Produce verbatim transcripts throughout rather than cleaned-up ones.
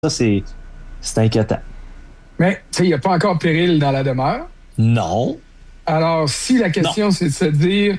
Ça, c'est, c'est inquiétant. Mais, tu sais, il n'y a pas encore péril dans la demeure. Non. Alors, si la question, non. c'est de se dire,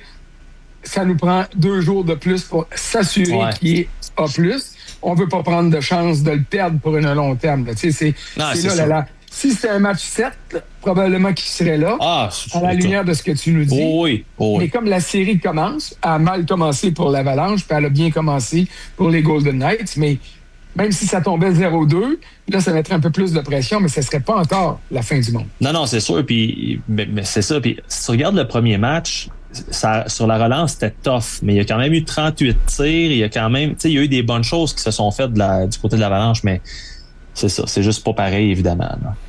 ça nous prend deux jours de plus pour s'assurer ouais. qu'il est A plus, on ne veut pas prendre de chance de le perdre pour un long terme. Tu sais, c'est, non, c'est, c'est là, là, là. Si c'était un match sept, probablement qu'il serait là, ah, à la lumière de ce que tu nous dis. Oh oui, oh oui. Mais comme la série commence, elle a mal commencé pour l'Avalanche, puis elle a bien commencé pour les Golden Knights, mais même si ça tombait zéro deux, là, ça mettrait un peu plus de pression, mais ce ne serait pas encore la fin du monde. Non, non, c'est sûr. Puis, mais, mais c'est ça. Puis, si tu regardes le premier match, ça, sur la relance, c'était tough. Mais il y a quand même eu trente-huit tirs. Il y a quand même, tu sais, il y a eu des bonnes choses qui se sont faites de la, du côté de l'Avalanche, mais c'est ça. C'est juste pas pareil, évidemment.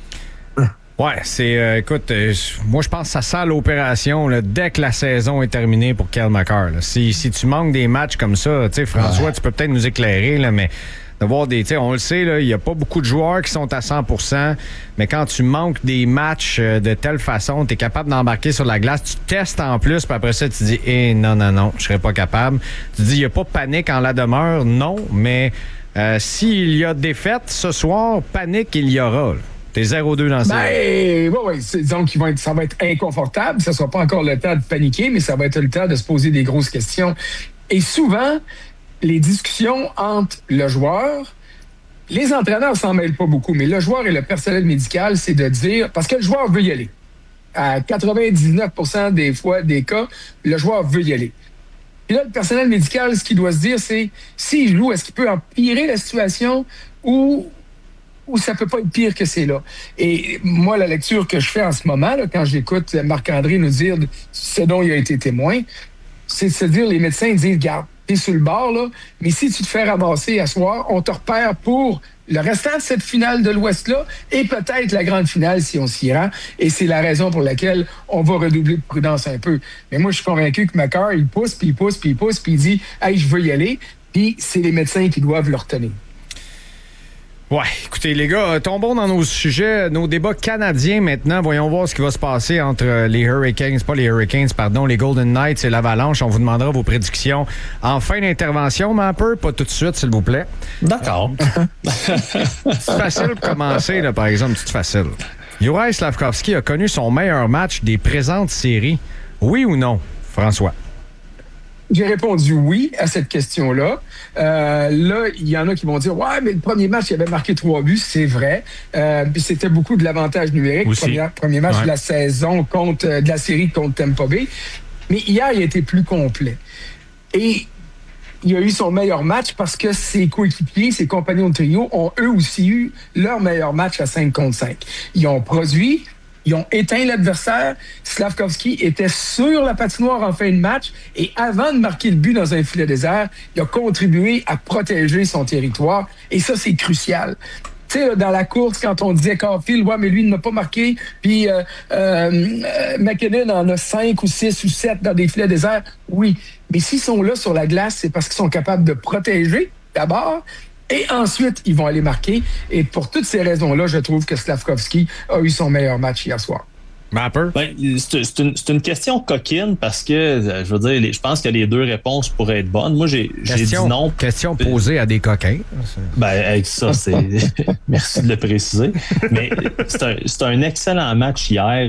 Là. Ouais, c'est, euh, écoute, euh, moi, je pense que ça sent l'opération là, dès que la saison est terminée pour Cale Makar. Là. Si, si tu manques des matchs comme ça, tu sais, François, ouais. tu peux peut-être nous éclairer, là, mais d'avoir des, tu sais, on le sait, il n'y a pas beaucoup de joueurs qui sont à cent pour cent, mais quand tu manques des matchs euh, de telle façon, tu es capable d'embarquer sur la glace, tu testes en plus, puis après ça, tu dis, eh, non, non, non, je serais pas capable. Tu dis, il n'y a pas de panique en la demeure, non, mais euh, s'il y a défaite ce soir, panique, il y aura, là. T'es zéro deux dans le ben, oui, oui. Disons qu'ils vont être, ça va être inconfortable. Ça ne sera pas encore le temps de paniquer, mais ça va être le temps de se poser des grosses questions. Et souvent, les discussions entre le joueur, les entraîneurs s'en mêlent pas beaucoup, mais le joueur et le personnel médical, c'est de dire, parce que le joueur veut y aller. À quatre-vingt-dix-neuf pour cent des fois, des cas, le joueur veut y aller. Puis là, le personnel médical, ce qu'il doit se dire, c'est, s'il joue, est-ce qu'il peut empirer la situation ou... ou ça peut pas être pire que c'est là. Et moi, la lecture que je fais en ce moment, là, quand j'écoute Marc-André nous dire ce dont il a été témoin, c'est de se dire, les médecins disent, garde, t'es sur le bord, là, mais si tu te fais ramasser à soir, on te repère pour le restant de cette finale de l'Ouest-là et peut-être la grande finale si on s'y rend. Et c'est la raison pour laquelle on va redoubler de prudence un peu. Mais moi, je suis convaincu que Makar, il pousse, puis il pousse, puis il pousse, puis il dit « Hey, je veux y aller », puis c'est les médecins qui doivent le retenir. Ouais, écoutez les gars, tombons dans nos sujets, nos débats canadiens maintenant. Voyons voir ce qui va se passer entre les Hurricanes, pas les Hurricanes, pardon, les Golden Knights et l'Avalanche. On vous demandera vos prédictions en fin d'intervention, mais un peu, pas tout de suite, s'il vous plaît. D'accord. C'est facile pour commencer, là, par exemple, c'est facile. Juraj Slafkovský a connu son meilleur match des présentes séries. Oui ou non, François? J'ai répondu oui à cette question-là. Euh, là, il y en a qui vont dire « Ouais, mais le premier match, il avait marqué trois buts. » C'est vrai. Euh, puis c'était beaucoup de l'avantage numérique. Le premier, premier match ouais. de la saison contre euh, de la série contre Tampa Bay. Mais hier, il a été plus complet. Et il a eu son meilleur match parce que ses coéquipiers, ses compagnons de trio ont eux aussi eu leur meilleur match à cinq contre cinq. Ils ont produit... Ils ont éteint l'adversaire. Slafkovský était sur la patinoire en fin de match et avant de marquer le but dans un filet désert, il a contribué à protéger son territoire. Et ça, c'est crucial. Tu sais, dans la course, quand on disait Caulfield, ouais, mais lui, il n'a pas marqué, puis euh, euh, McKinnon en a cinq ou six ou sept dans des filets déserts, oui. Mais s'ils sont là sur la glace, c'est parce qu'ils sont capables de protéger, d'abord, et ensuite, ils vont aller marquer. Et pour toutes ces raisons-là, je trouve que Slafkovský a eu son meilleur match hier soir. Mapper? Ben, c'est, c'est, une, c'est une question coquine parce que, je veux dire, les, je pense que les deux réponses pourraient être bonnes. Moi, j'ai, question, j'ai dit non. Question posée à des coquins. Ben, avec ça, c'est... Merci de le préciser. Mais c'est un, c'est un excellent match hier.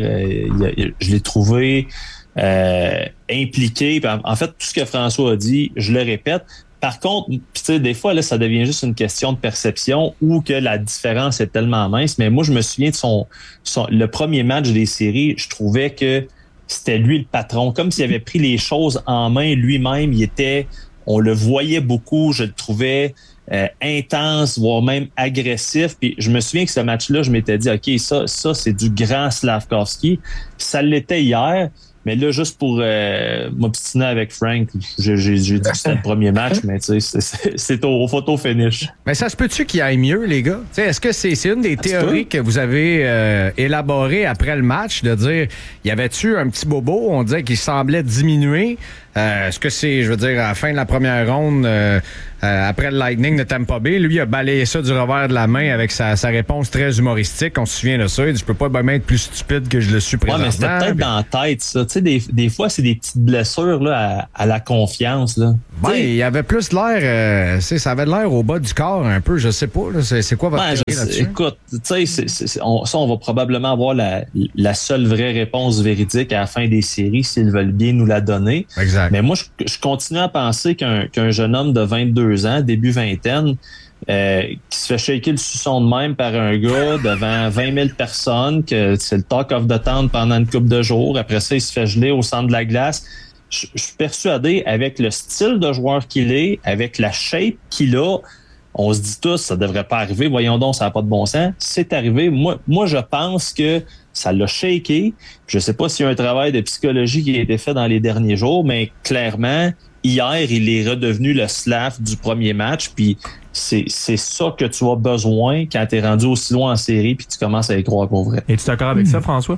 Je l'ai trouvé euh, impliqué. En fait, tout ce que François a dit, je le répète. Par contre, tu sais, des fois, là, ça devient juste une question de perception ou que la différence est tellement mince. Mais moi, je me souviens de son, son le premier match des séries, je trouvais que c'était lui le patron. Comme s'il avait pris les choses en main lui-même. Il était, on le voyait beaucoup, je le trouvais euh, intense, voire même agressif. Puis je me souviens que ce match-là, je m'étais dit, OK, ça, ça c'est du grand Slafkovský. Ça l'était hier. Mais là, juste pour euh, m'obstiner avec Frank, j'ai, j'ai, j'ai dit que c'était le premier match, mais tu sais, c'est, c'est, c'est au, au photo finish. Mais ça se peut-tu qu'il aille mieux, les gars? T'sais, est-ce que c'est, c'est une des théories que vous avez euh, élaborées après le match, de dire, y avait-tu un petit bobo? On disait qu'il semblait diminuer. Euh, est-ce que c'est, je veux dire, à la fin de la première ronde, euh, euh, après le Lightning de Tampa Bay, lui a balayé ça du revers de la main avec sa, sa réponse très humoristique. On se souvient de ça. Il dit, je peux pas même être plus stupide que je le suis présentement. Ouais, mais c'était peut-être puis... dans la tête, ça. Tu sais, des, des fois, c'est des petites blessures là, à, à la confiance. Là. Ben, il y avait plus l'air, euh, ça avait l'air au bas du corps un peu, je sais pas. Là, c'est, c'est quoi votre ben, théorie là-dessus? Écoute, tu sais, c'est, c'est, on, ça, on va probablement avoir la, la seule vraie réponse véridique à la fin des séries s'ils veulent bien nous la donner. Exact. Mais moi, je, je continue à penser qu'un, qu'un jeune homme de vingt-deux ans, début vingtaine, euh, qui se fait shaker le suçon de même par un gars devant vingt mille personnes, que c'est le talk of the town pendant une couple de jours. Après ça, il se fait geler au centre de la glace. Je, je suis persuadé, avec le style de joueur qu'il est, avec la shape qu'il a, on se dit tous, ça devrait pas arriver. Voyons donc, ça n'a pas de bon sens. C'est arrivé. Moi, moi, je pense que ça l'a shaké. Je sais pas s'il y a un travail de psychologie qui a été fait dans les derniers jours, mais clairement, hier, il est redevenu le Slav du premier match. Puis c'est, c'est ça que tu as besoin quand tu es rendu aussi loin en série puis tu commences à y croire pour vrai. Es-tu d'accord avec mmh. ça, François?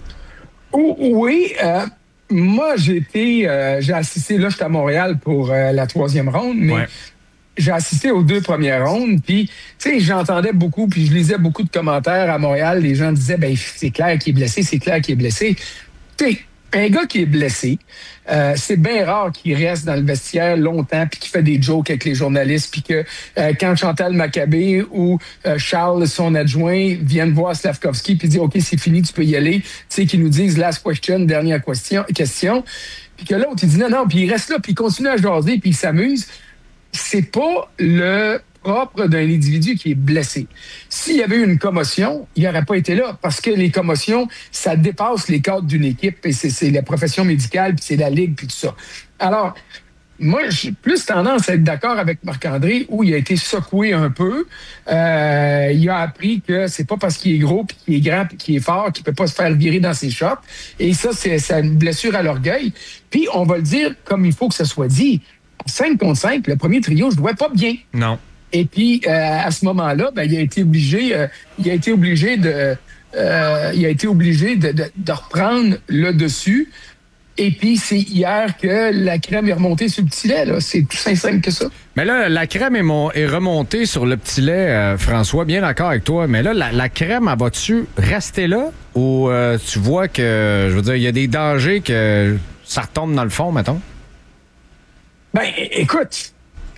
Oui. Euh... Moi, j'ai été, euh, j'ai assisté, là, j'étais à Montréal pour euh, la troisième ronde, mais ouais. j'ai assisté aux deux premières rondes, puis, tu sais, j'entendais beaucoup, puis je lisais beaucoup de commentaires à Montréal. Les gens disaient, ben c'est clair qu'il est blessé, c'est clair qu'il est blessé. Tu sais, un gars qui est blessé, euh, c'est bien rare qu'il reste dans le vestiaire longtemps puis qu'il fait des jokes avec les journalistes puis que euh, quand Chantal Maccabé ou euh, Charles, son adjoint, viennent voir Slavkovski puis disent « OK, c'est fini, tu peux y aller », tu sais, qu'ils nous disent « last question, dernière question », question puis que l'autre, il dit « non, non », puis il reste là, puis il continue à jaser puis il s'amuse. C'est pas le propre d'un individu qui est blessé. S'il y avait eu une commotion, il n'aurait pas été là parce que les commotions, ça dépasse les cadres d'une équipe et c'est, c'est la profession médicale puis c'est la ligue puis tout ça. Alors, moi, j'ai plus tendance à être d'accord avec Marc-André où il a été secoué un peu. Euh, il a appris que c'est pas parce qu'il est gros puis qu'il est grand puis qu'il est fort qu'il peut pas se faire virer dans ses shots. Et ça, c'est, c'est une blessure à l'orgueil. Puis, on va le dire comme il faut que ça soit dit. cinq contre cinq, le premier trio, je ne jouais pas bien. Non. Et puis, euh, à ce moment-là, ben, il a été obligé, euh, il a été obligé de, euh, il a été obligé de, de, de reprendre le dessus. Et puis, c'est hier que la crème est remontée sur le petit lait. Là. C'est tout simple que ça. Mais là, la crème est, mon, est remontée sur le petit lait, euh, François, bien d'accord avec toi. Mais là, la, la crème, elle va-tu rester là? Ou euh, tu vois que, je veux dire, il y a des dangers que ça retombe dans le fond, mettons? Ben, écoute...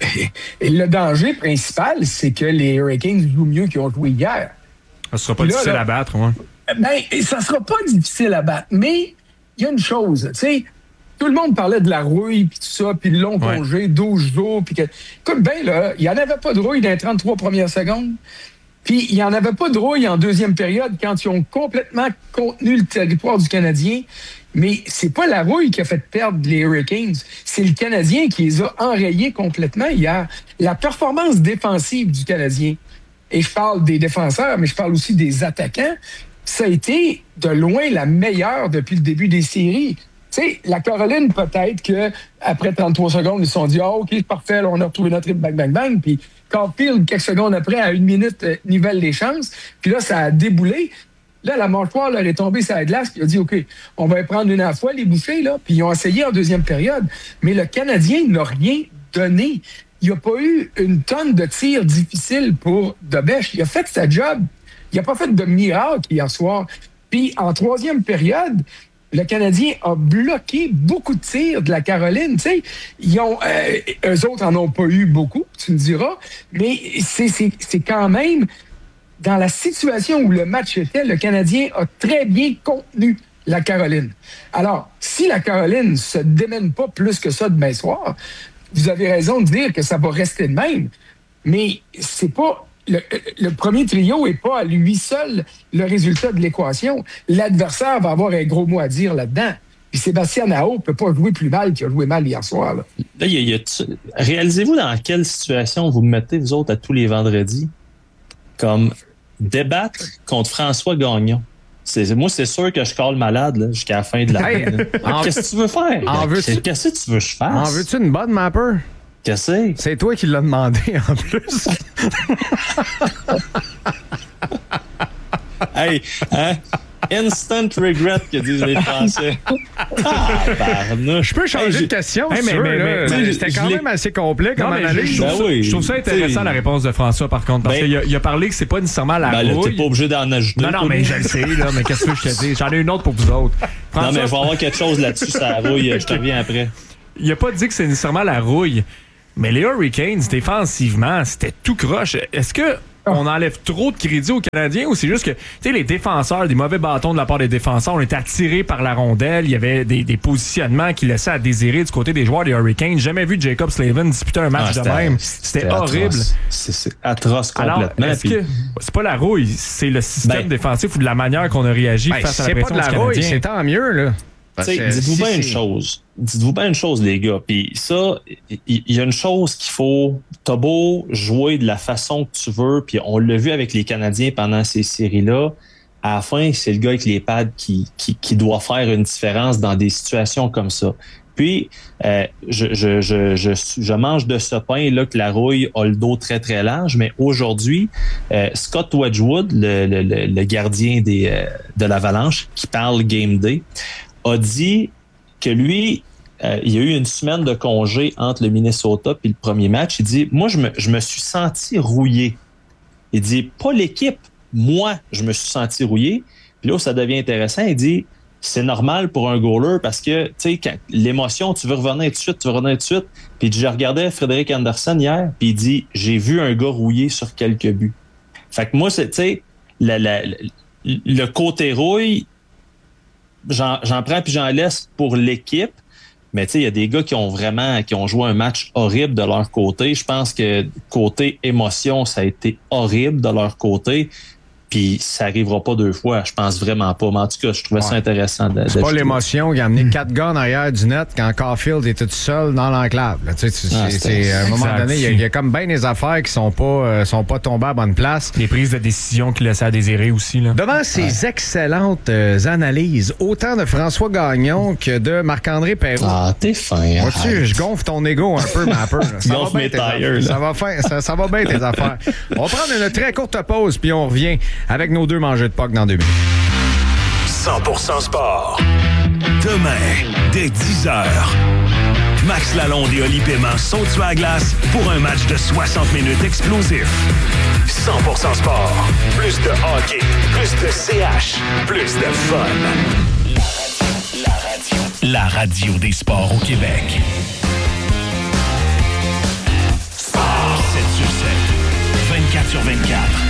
Le danger principal, c'est que les Hurricanes jouent mieux qu'ils ont joué hier. Ça sera pas là, difficile là, à battre, ouais. Ben, ça sera pas difficile à battre, mais il y a une chose, tu sais, tout le monde parlait de la rouille, puis tout ça, puis le long ouais. congé, douze jours, puis que... Écoute, ben là, il n'y en avait pas de rouille dans les trente-trois premières secondes, puis il n'y en avait pas de rouille en deuxième période quand ils ont complètement contenu le territoire du Canadien. Mais c'est pas la rouille qui a fait perdre les Hurricanes. C'est le Canadien qui les a enrayés complètement hier. La performance défensive du Canadien, et je parle des défenseurs, mais je parle aussi des attaquants, ça a été de loin la meilleure depuis le début des séries. Tu sais, la Caroline, peut-être qu'après trente-trois secondes, ils se sont dit « Ah, oh, OK, c'est parfait, là, on a retrouvé notre rythme, bang, bang, bang. » Puis Caulfield, quelques secondes après, à une minute, euh, nivelle les chances. Puis là, ça a déboulé. Là, la mâchoire leur est tombée sur la glace, puis il a dit, OK, on va prendre une à la fois, les bouchées, là. Puis ils ont essayé en deuxième période. Mais le Canadien n'a rien donné. Il n'y a pas eu une tonne de tirs difficiles pour Dobèche. Il a fait sa job. Il n'a pas fait de miracle hier soir. Puis en troisième période, le Canadien a bloqué beaucoup de tirs de la Caroline. Tu sais, ils ont, euh, eux autres en ont pas eu beaucoup, tu me diras. Mais c'est, c'est, c'est quand même... Dans la situation où le match était, le Canadien a très bien contenu la Caroline. Alors, si la Caroline ne se démène pas plus que ça demain soir, vous avez raison de dire que ça va rester de même, mais c'est pas le, le premier trio n'est pas à lui seul le résultat de l'équation. L'adversaire va avoir un gros mot à dire là-dedans. Puis Sébastien Aho ne peut pas jouer plus mal qu'il a joué mal hier soir. Là. Là, y a, y a, réalisez-vous dans quelle situation vous me mettez, vous autres, à tous les vendredis, comme... débattre contre François Gagnon. C'est, moi, c'est sûr que je colle malade là, jusqu'à la fin de la hey, en... Qu'est-ce que tu veux faire? En Qu'est-ce, veux-tu... qu'est-ce que tu veux que je fasse? En veux-tu une bonne mapper? Qu'est-ce que c'est? C'est toi qui l'as demandé, en plus. Hey, hein? Instant regret que disent les Français. Ah, je peux changer hey, de question, hey, mais, sûr, mais, mais, mais C'était quand même assez complet comme analyse. Je, ben oui, je trouve ça intéressant, la réponse de François, par contre, parce ben, qu'il a, il a parlé que c'est pas nécessairement la ben, rouille. T'es pas obligé d'en ajouter. Non, non, mais je le sais, là, mais qu'est-ce que je te dis? J'en ai une autre pour vous autres. François, non, mais il va y avoir quelque chose là-dessus, ça rouille, je te reviens après. Il a pas dit que c'est nécessairement la rouille. Mais les Hurricanes, défensivement, c'était tout croche. Est-ce que on enlève trop de crédit aux Canadiens ou c'est juste que, tu sais, les défenseurs, des mauvais bâtons de la part des défenseurs, on était attirés par la rondelle. Il y avait des, des positionnements qui laissaient à désirer du côté des joueurs des Hurricanes. Jamais vu Jacob Slavin disputer un match ah, de même. C'était, c'était horrible. C'est, c'est atroce complètement. Alors, est-ce puis... que c'est pas la rouille, c'est le système ben, défensif ou de la manière qu'on a réagi ben, face à la pression du Canadien? C'est pas de la rouille, c'est tant mieux, là. T'sais, dites-vous si, bien une chose. Dites-vous bien une chose, les gars. Puis ça, il y, y a une chose qu'il faut. T'as beau jouer de la façon que tu veux, puis on l'a vu avec les Canadiens pendant ces séries-là. À la fin, c'est le gars avec les pads qui, qui, qui doit faire une différence dans des situations comme ça. Puis, euh, je, je, je, je, je mange de ce pain là que la rouille a le dos très, très large, mais aujourd'hui, euh, Scott Wedgwood, le, le, le gardien des, euh, de l'Avalanche, qui parle Game Day, a dit que lui, euh, il y a eu une semaine de congé entre le Minnesota et le premier match. Il dit, moi, je me, je me suis senti rouillé. Il dit, pas l'équipe, moi, je me suis senti rouillé. Puis là où ça devient intéressant, il dit, c'est normal pour un goaler parce que, tu sais, quand l'émotion, tu veux revenir tout de suite, tu veux revenir tout de suite. Puis je regardais Frédéric Anderson hier, puis il dit, j'ai vu un gars rouillé sur quelques buts. Fait que moi, c'est, tu sais, la, la, la, le côté rouille, J'en, j'en prends puis j'en laisse pour l'équipe. Mais tu sais, il y a des gars qui ont vraiment qui ont joué un match horrible de leur côté. Je pense que côté émotion, ça a été horrible de leur côté. Puis ça arrivera pas deux fois, je pense vraiment pas. Mais en tout cas, je trouvais ouais. ça intéressant. De, c'est pas l'émotion qui a amené quatre gars en arrière du net quand Caulfield était tout seul dans l'enclave. Là. Tu sais, ah, c'est, c'est, à un moment donné, il y, a, il y a comme bien des affaires qui sont pas euh, sont pas tombées à bonne place. Les prises de décision qui laissaient à désirer aussi. Là. Devant ces ouais. excellentes euh, analyses, autant de François Gagnon que de Marc-André Perrault. Ah, t'es fin. Vois-tu, je gonfle ton ego un peu, ma peur. Ça, va bien tes ça va fin, ça, ça va bien tes affaires. On va prendre une très courte pause puis on revient avec nos deux mangeux de P O C dans deux minutes. cent pour cent sport. Demain, dès dix heures, Max Lalonde et Oli Paiement sont sur la glace pour un match de soixante minutes explosif. cent pour cent sport. Plus de hockey, plus de C H, plus de fun. La radio, la radio. La radio des sports au Québec. sept sur sept. vingt-quatre sur vingt-quatre.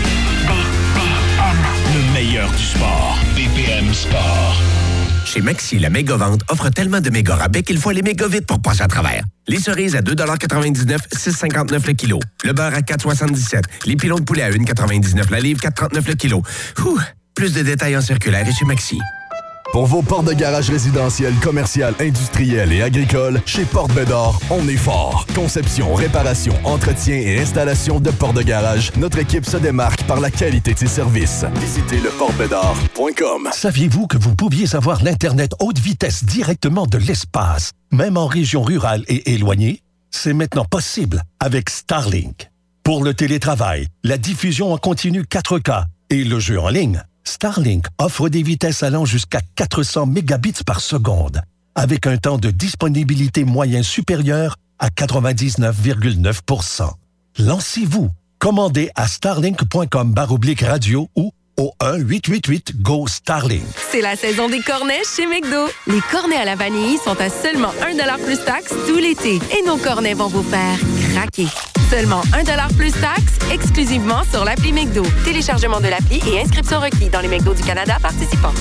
Le meilleur du sport. B P M Sport. Chez Maxi, la méga-vente offre tellement de méga rabais qu'il faut aller méga vite pour passer à travers. Les cerises à deux quatre-vingt-dix-neuf, six cinquante-neuf le kilo. Le beurre à quatre soixante-dix-sept. Les pilons de poulet à un quatre-vingt-dix-neuf la livre, quatre trente-neuf le kilo. Ouh, plus de détails en circulaire et chez Maxi. Pour vos portes de garage résidentielles, commerciales, industrielles et agricoles, chez Porte Bédard, on est fort. Conception, réparation, entretien et installation de portes de garage, notre équipe se démarque par la qualité de ses services. Visitez le porte bédard point com. Saviez-vous que vous pouviez avoir l'Internet haute vitesse directement de l'espace, même en région rurale et éloignée? C'est maintenant possible avec Starlink. Pour le télétravail, la diffusion en continu quatre K et le jeu en ligne, Starlink offre des vitesses allant jusqu'à quatre cents mégabits par seconde, avec un temps de disponibilité moyen supérieur à quatre-vingt-dix-neuf virgule neuf pour cent. Lancez-vous. Commandez à starlink point com barre oblique radio ou au un huit huit huit go Starlink. C'est la saison des cornets chez McDo. Les cornets à la vanille sont à seulement un dollar plus taxe tout l'été. Et nos cornets vont vous faire craquer. Seulement un dollar plus taxe, exclusivement sur l'appli McDo. Téléchargement de l'appli et inscription requis dans les McDo du Canada participants.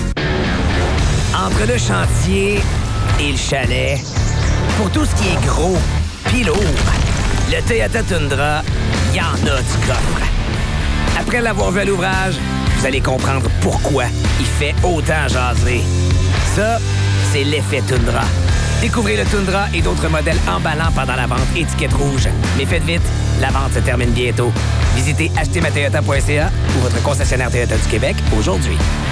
Entre le chantier et le chalet, pour tout ce qui est gros pis lourd, le Toyota Tundra, y en a du coffre. Après l'avoir vu à l'ouvrage, vous allez comprendre pourquoi il fait autant jaser. Ça, c'est l'effet Tundra. Découvrez le Tundra et d'autres modèles emballants pendant la vente étiquette rouge. Mais faites vite, la vente se termine bientôt. Visitez acheter ma toyota point c a ou votre concessionnaire Toyota du Québec aujourd'hui.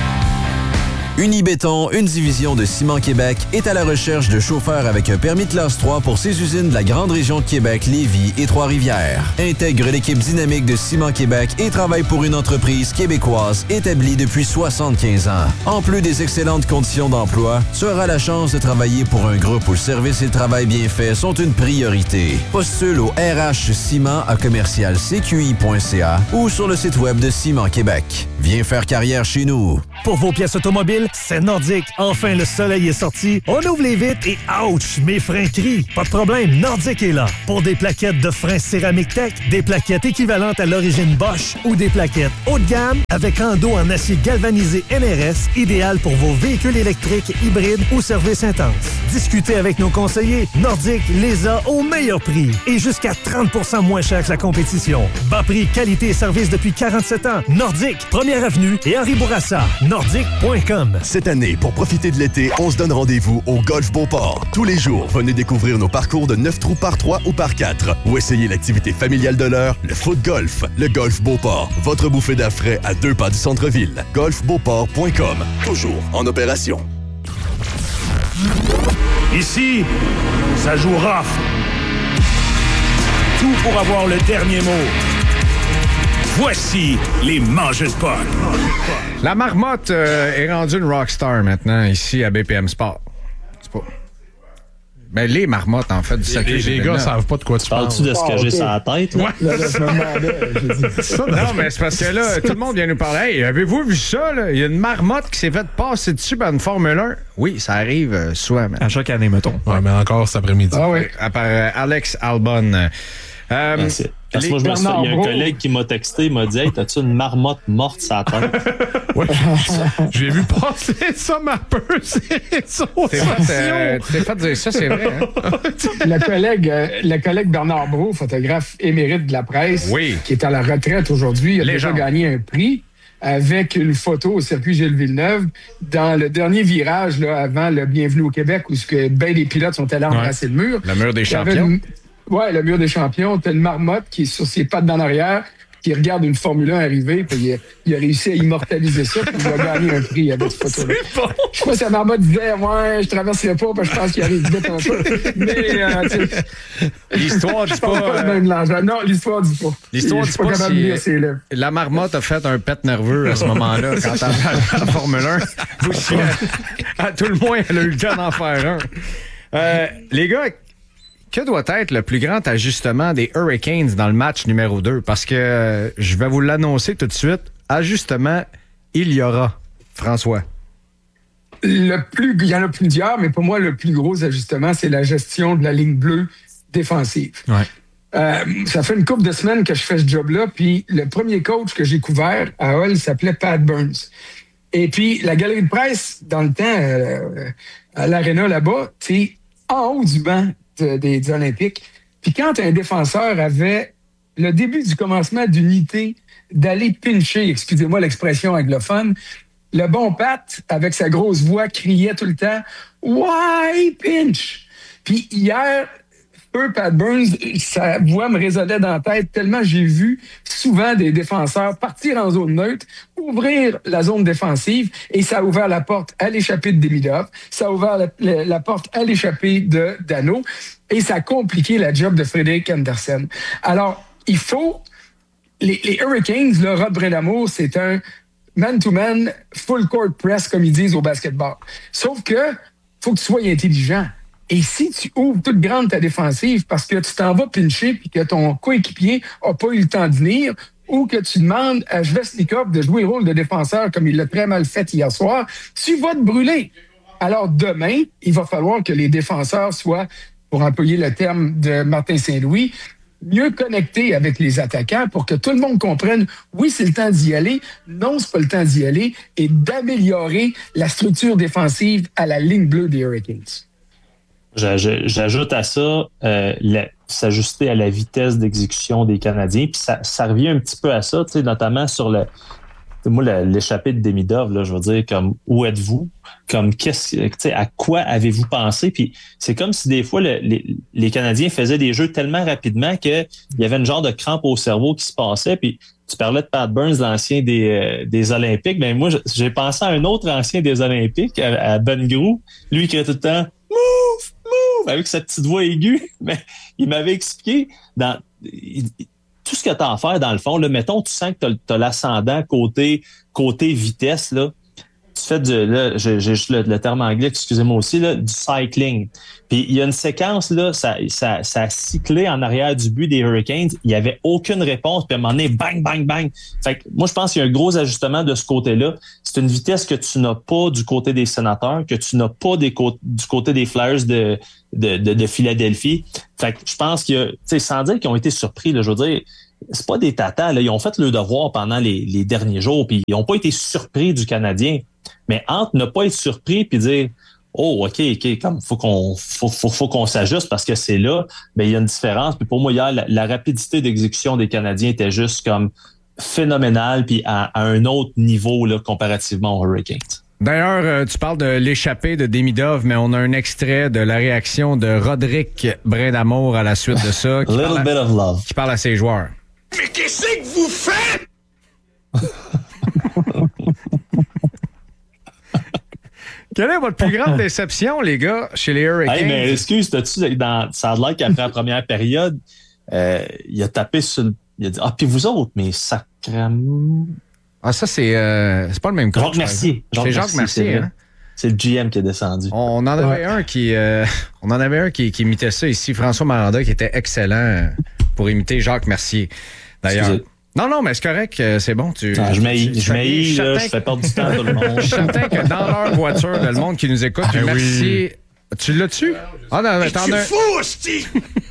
Unibéton, une division de Ciment Québec, est à la recherche de chauffeurs avec un permis classe trois pour ses usines de la grande région de Québec, Lévis et Trois-Rivières. Intègre l'équipe dynamique de Ciment Québec et travaille pour une entreprise québécoise établie depuis soixante-quinze ans. En plus des excellentes conditions d'emploi, tu auras la chance de travailler pour un groupe où le service et le travail bien fait sont une priorité. Postule au R H Ciment à commercial c q i point c a ou sur le site web de Ciment Québec. Viens faire carrière chez nous. Pour vos pièces automobiles, l'huile, c'est Nordique. Enfin, le soleil est sorti. On ouvre les vitres et ouch, mes freins crient. Pas de problème, Nordique est là. Pour des plaquettes de freins céramique tech, des plaquettes équivalentes à l'origine Bosch ou des plaquettes haut de gamme avec endos en acier galvanisé N R S, idéal pour vos véhicules électriques, hybrides ou services intenses. Discutez avec nos conseillers. Nordique les a au meilleur prix et jusqu'à trente pour cent moins cher que la compétition. Bas prix, qualité et service depuis quarante-sept ans. Nordique, première avenue et Henri Bourassa. Nordique point com. Cette année, pour profiter de l'été, on se donne rendez-vous au Golf Beauport. Tous les jours, venez découvrir nos parcours de neuf trous par trois ou par quatre ou essayez l'activité familiale de l'heure, le foot golf. Le Golf Beauport, votre bouffée d'air frais à deux pas du centre-ville. golf beauport point com. Toujours en opération. Ici, ça joue rough. Tout pour avoir le dernier mot. Voici les mangeurs de puck. La marmotte euh, est rendue une rockstar maintenant ici à B P M Sport. C'est pas... Ben, les marmottes, en fait, du sacré. Les, les gars savent pas de quoi tu parles. Parles-tu de ce que Ah, j'ai okay. sur la tête? Là? Là, là, je me demandais, j'ai dit. Ça, non, mais c'est parce que là, tout le monde vient nous parler. Hey, avez-vous vu ça? Là? Il y a une marmotte qui s'est faite passer dessus par une Formule un. Oui, ça arrive euh, souvent. À chaque année, mettons. Ouais, mais encore cet après-midi. Ah oui. À part euh, Alex Albon. Euh, Ben, c'est... Parce que moi, je me suis... il y a un collègue qui m'a texté, il m'a dit « Hey, t'as-tu une marmotte morte sur la tête? » Ouais, j'ai vu passer ça, ma peu, c'est ça. T'es fait, euh, t'es fait dire ça, c'est vrai. Hein? Le collègue, euh, le collègue Bernard Brault, photographe émérite de la presse, oui. qui est à la retraite aujourd'hui, a Légende. déjà gagné un prix avec une photo au circuit Gilles Villeneuve dans le dernier virage là, avant le Bienvenue au Québec où ce que ben des pilotes sont allés embrasser ouais. le mur. Le mur des Il y avait champions. une- Ouais, le mur des champions. T'as une marmotte qui est sur ses pattes d'en arrière, qui regarde une Formule un arriver, puis il a, il a réussi à immortaliser ça, puis il a gagné un prix avec cette photo-là. Bon. Je crois que sa marmotte disait, ouais, je traverserai pas, parce que je pense qu'il arrive vite un peu. Mais, euh, tu sais, L'histoire dit je pense pas. pas euh, de l'argent. Non, l'histoire dit pas. L'histoire Je dit suis pas pas capable si, de lire ses lèvres. La marmotte a fait un pet nerveux à ce moment-là quand elle a la Formule un. Ou si, à, à tout le moins, elle a eu le temps d'en faire un. Euh, les gars, que doit être le plus grand ajustement des Hurricanes dans le match numéro deux? Parce que euh, je vais vous l'annoncer tout de suite. Ajustement, il y aura. François. Le plus, il y en a plusieurs, mais pour moi, le plus gros ajustement, c'est la gestion de la ligne bleue défensive. Ouais. Euh, ça fait une couple de semaines que je fais ce job-là, puis le premier coach que j'ai couvert à Hull s'appelait Pat Burns. Et puis, la galerie de presse, dans le temps, euh, à l'aréna là-bas, c'est en haut du banc de, des, des Olympiques. Puis quand un défenseur avait le début du commencement d'unité d'aller pincher, excusez-moi l'expression anglophone, le bon Pat, avec sa grosse voix, criait tout le temps « Why pinch? » Puis hier, peu Pat Burns, sa voix me résonnait dans la tête tellement j'ai vu souvent des défenseurs partir en zone neutre, ouvrir la zone défensive, et ça a ouvert la porte à l'échappée de Demidov, ça a ouvert la, la, la porte à l'échappée de Dano, et ça a compliqué la job de Frédéric Andersen. Alors, il faut... Les, les Hurricanes, le Rod Brindamour, c'est un man-to-man, full court press, comme ils disent au basketball. Sauf que faut que tu sois intelligent. Et si tu ouvres toute grande ta défensive parce que tu t'en vas pincher puis que ton coéquipier n'a pas eu le temps de venir, ou que tu demandes à Svechnikov de jouer le rôle de défenseur comme il l'a très mal fait hier soir, tu vas te brûler. Alors demain, il va falloir que les défenseurs soient, pour employer le terme de Martin Saint-Louis, mieux connectés avec les attaquants pour que tout le monde comprenne, oui, c'est le temps d'y aller, non, c'est pas le temps d'y aller, et d'améliorer la structure défensive à la ligne bleue des Hurricanes. J'ajoute à ça euh, la, s'ajuster à la vitesse d'exécution des Canadiens. Puis ça, ça revient un petit peu à ça, notamment sur le. Moi, la, l'échappée de Demidov, là, je veux dire, comme où êtes-vous? Comme qu'est-ce à quoi avez-vous pensé? Puis c'est comme si des fois le, les, les Canadiens faisaient des jeux tellement rapidement qu'il y avait une genre de crampe au cerveau qui se passait. Puis tu parlais de Pat Burns, l'ancien des, euh, des Olympiques. Ben moi, j'ai pensé à un autre ancien des Olympiques, à, à Ben Grou. Lui qui criait tout le temps Move! Move! Avec sa petite voix aiguë. Mais il m'avait expliqué dans. Il, tout ce que tu as à faire, dans le fond, là, mettons, tu sens que tu as l'ascendant côté, côté vitesse, là, tu fais du, là, j'ai, j'ai juste le, le terme anglais, excusez-moi aussi, là, du cycling. Puis il y a une séquence, là, ça, ça, ça a cyclé en arrière du but des Hurricanes. Il n'y avait aucune réponse. Puis à un moment donné, bang, bang, bang. Fait que moi, je pense qu'il y a un gros ajustement de ce côté-là. C'est une vitesse que tu n'as pas du côté des Sénateurs, que tu n'as pas des cô- du côté des Flyers de, de, de, de Philadelphie. Fait que je pense qu'il y a, tu sais, sans dire qu'ils ont été surpris, là, je veux dire, c'est pas des tatas, là. Ils ont fait le devoir pendant les, les derniers jours, puis ils n'ont pas été surpris du Canadien. Mais entre ne pas être surpris puis dire oh, OK, OK, comme faut qu'on faut, faut, faut qu'on s'ajuste parce que c'est là, ben il y a une différence. Puis pour moi, hier, la, la rapidité d'exécution des Canadiens était juste comme phénoménale, puis à, à un autre niveau là, comparativement aux Hurricanes. D'ailleurs, euh, tu parles de l'échappée de Demidov, mais on a un extrait de la réaction de Roderick Brindamour à la suite de ça. Qui Little parle à, bit of love. Qui parle à ses joueurs. Mais qu'est-ce que vous faites? Quelle est votre plus grande déception, les gars, chez les Hurricanes? Hey, mais excuse, t'as-tu, dans, ça a l'air qu'après la première période, euh, il a tapé sur le... Il a dit, ah, puis vous autres, mais sacrément... Ah, ça, c'est, euh, c'est pas le même coach. Jacques Mercier. C'est Jacques Mercier, c'est, hein? c'est le G M qui est descendu. On en avait ouais. un qui, euh, on en avait un qui, qui imitait ça ici, François Maranda, qui était excellent pour imiter Jacques Mercier. D'ailleurs. Excusez. Non, non, mais c'est correct, c'est bon. Tu, ah, je m'haïs, tu, je m'haïs, je, je fais perdre du temps à tout le monde. Je suis certain que dans leur voiture, le monde qui nous écoute, ah, merci. Oui. Tu l'as-tu? Ah non, mais t'en as... fou, hostie!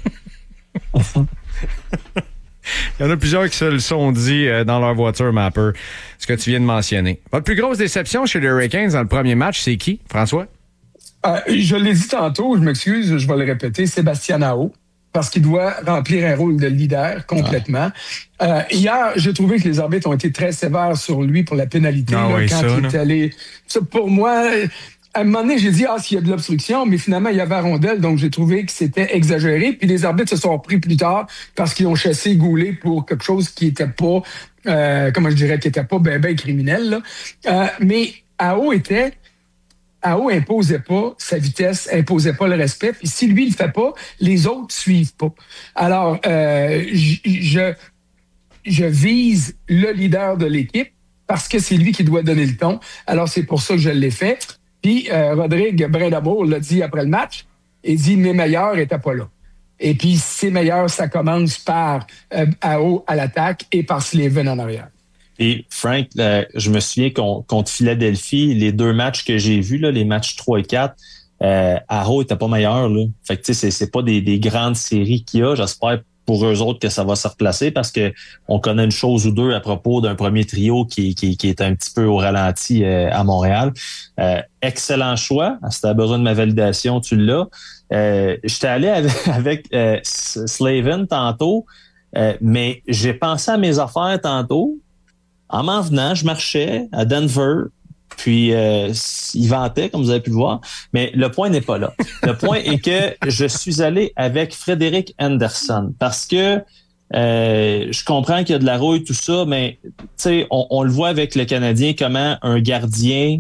Il y en a plusieurs qui se le sont dit euh, dans leur voiture, Mapper, ce que tu viens de mentionner. Votre plus grosse déception chez les Hurricanes dans le premier match, c'est qui, François? Euh, je l'ai dit tantôt, je m'excuse, je vais le répéter, Sébastien Aho, parce qu'il doit remplir un rôle de leader complètement. Ah. Euh, hier, j'ai trouvé que les arbitres ont été très sévères sur lui pour la pénalité ah, là, oui, quand ça, il est allé... Ça, pour moi... À un moment donné, j'ai dit, ah, s'il y a de l'obstruction, mais finalement, il y avait la rondelle, donc j'ai trouvé que c'était exagéré. Puis les arbitres se sont repris plus tard parce qu'ils ont chassé Goulet pour quelque chose qui était pas, euh, comment je dirais, qui était pas ben, ben criminel, là. Euh, mais Aho était, Aho imposait pas sa vitesse, imposait pas le respect. Puis si lui, il le fait pas, les autres suivent pas. Alors, euh, je, je vise le leader de l'équipe parce que c'est lui qui doit donner le ton. Alors, c'est pour ça que je l'ai fait. Puis, euh, Rodrigue Brindamour l'a dit après le match, il dit « mes meilleurs n'étaient pas là ». Et puis, ses meilleurs, ça commence par euh, Aho à l'attaque et par Slavin en arrière. Et Frank, euh, je me souviens qu'on, contre Philadelphie, les deux matchs que j'ai vus, là, les matchs trois et quatre, euh, Aho n'était pas meilleur. Là. Fait que tu sais, c'est, c'est pas des, des grandes séries qu'il y a. J'espère pour eux autres que ça va se replacer parce que on connaît une chose ou deux à propos d'un premier trio qui, qui, qui est un petit peu au ralenti euh, à Montréal. Euh, excellent choix. Si tu as besoin de ma validation, tu l'as. Euh, j'étais allé avec, avec euh, Slavin tantôt, euh, mais j'ai pensé à mes affaires tantôt. En m'en venant, je marchais à Denver. Puis, euh, il vantait, comme vous avez pu le voir. Mais le point n'est pas là. Le point est que je suis allé avec Frédéric Anderson parce que euh, je comprends qu'il y a de la rouille, tout ça, mais tu sais, on, on le voit avec le Canadien, comment un gardien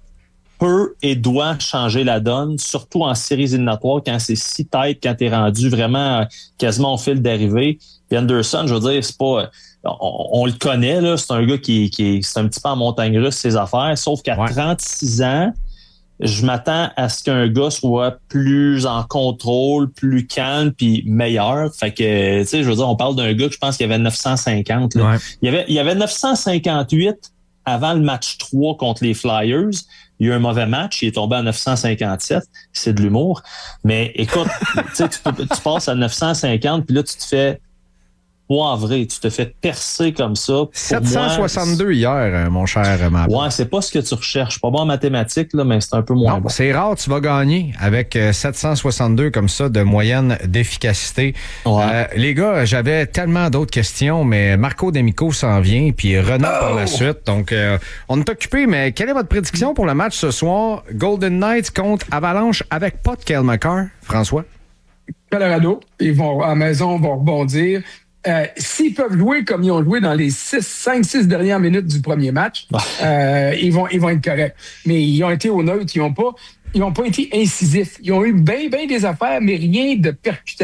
peut et doit changer la donne, surtout en séries éliminatoires, quand c'est si tête, quand t'es rendu vraiment quasiment au fil d'arrivée. Puis Anderson, je veux dire, c'est pas... On, on le connaît, là, c'est un gars qui, qui est, c'est un petit peu en montagne russe, ses affaires, sauf qu'à ouais. trente-six ans, je m'attends à ce qu'un gars soit plus en contrôle, plus calme, puis meilleur. Fait que, tu sais, je veux dire, on parle d'un gars que je pense qu'il y avait neuf cent cinquante. Là. Ouais. Il y avait, il y avait neuf cent cinquante-huit avant le match trois contre les Flyers. Il y a eu un mauvais match, il est tombé à neuf cent cinquante-sept. C'est de l'humour. Mais écoute, tu sais, tu, tu passes à neuf cent cinquante, puis là, tu te fais poivré, tu te fais percer comme ça. Pour sept cent soixante-deux moi, hier, mon cher Map. Ouais, c'est pas ce que tu recherches. Pas bon en mathématiques, là, mais c'est un peu moins non, bon. C'est rare, tu vas gagner avec sept cent soixante-deux comme ça de moyenne d'efficacité. Ouais. Euh, les gars, j'avais tellement d'autres questions, mais Marco D'Amico s'en vient, puis Renaud oh! par la suite. Donc, euh, on est occupé, mais quelle est votre prédiction pour le match ce soir? Golden Knights contre Avalanche avec pas de Cale Makar, François? Colorado, ils vont à la maison, vont rebondir. Euh, s'ils peuvent jouer comme ils ont joué dans les cinq six dernières minutes du premier match, euh, ils vont ils vont être corrects. Mais ils ont été au neutre, ils n'ont pas ils ont pas été incisifs. Ils ont eu bien bien des affaires, mais rien de percutant.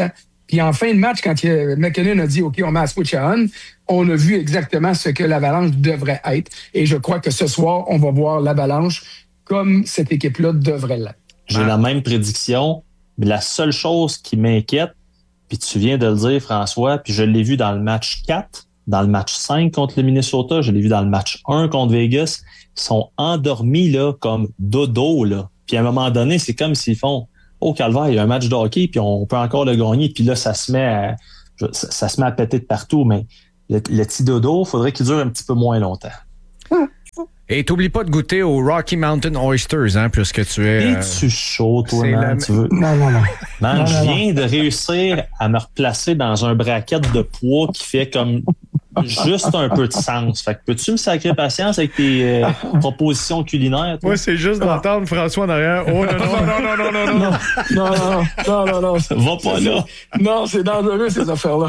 Puis en fin de match, quand il, McKinnon a dit « OK, on met à switch on », on a vu exactement ce que l'Avalanche devrait être. Et je crois que ce soir, on va voir l'Avalanche comme cette équipe-là devrait l'être. J'ai la même prédiction, mais la seule chose qui m'inquiète, puis tu viens de le dire, François, puis je l'ai vu dans le match quatre, dans le match cinq contre le Minnesota, je l'ai vu dans le match un contre Vegas, ils sont endormis là, comme dodo. Là. Puis à un moment donné, c'est comme s'ils font « Oh, calvaire, il y a un match de hockey, puis on peut encore le gagner. » Puis là, ça se met à, ça, ça se met à péter de partout, mais le, le petit dodo, il faudrait qu'il dure un petit peu moins longtemps. Et t'oublies pas de goûter aux Rocky Mountain Oysters, hein, puisque tu es... Euh, Es-tu chaud, toi, man, la... tu veux... Non, non, non. Man, non, je non, viens non. de réussir à me replacer dans un bracket de poids qui fait comme juste un peu de sens. Fait que peux-tu me sacrer patience avec tes euh, propositions culinaires, toi? Moi, c'est juste d'entendre François en arrière. Oh non, non, non, non, non, non, non, non. Non, non, non, non, non. Va pas là. Non, c'est dangereux, ces affaires-là.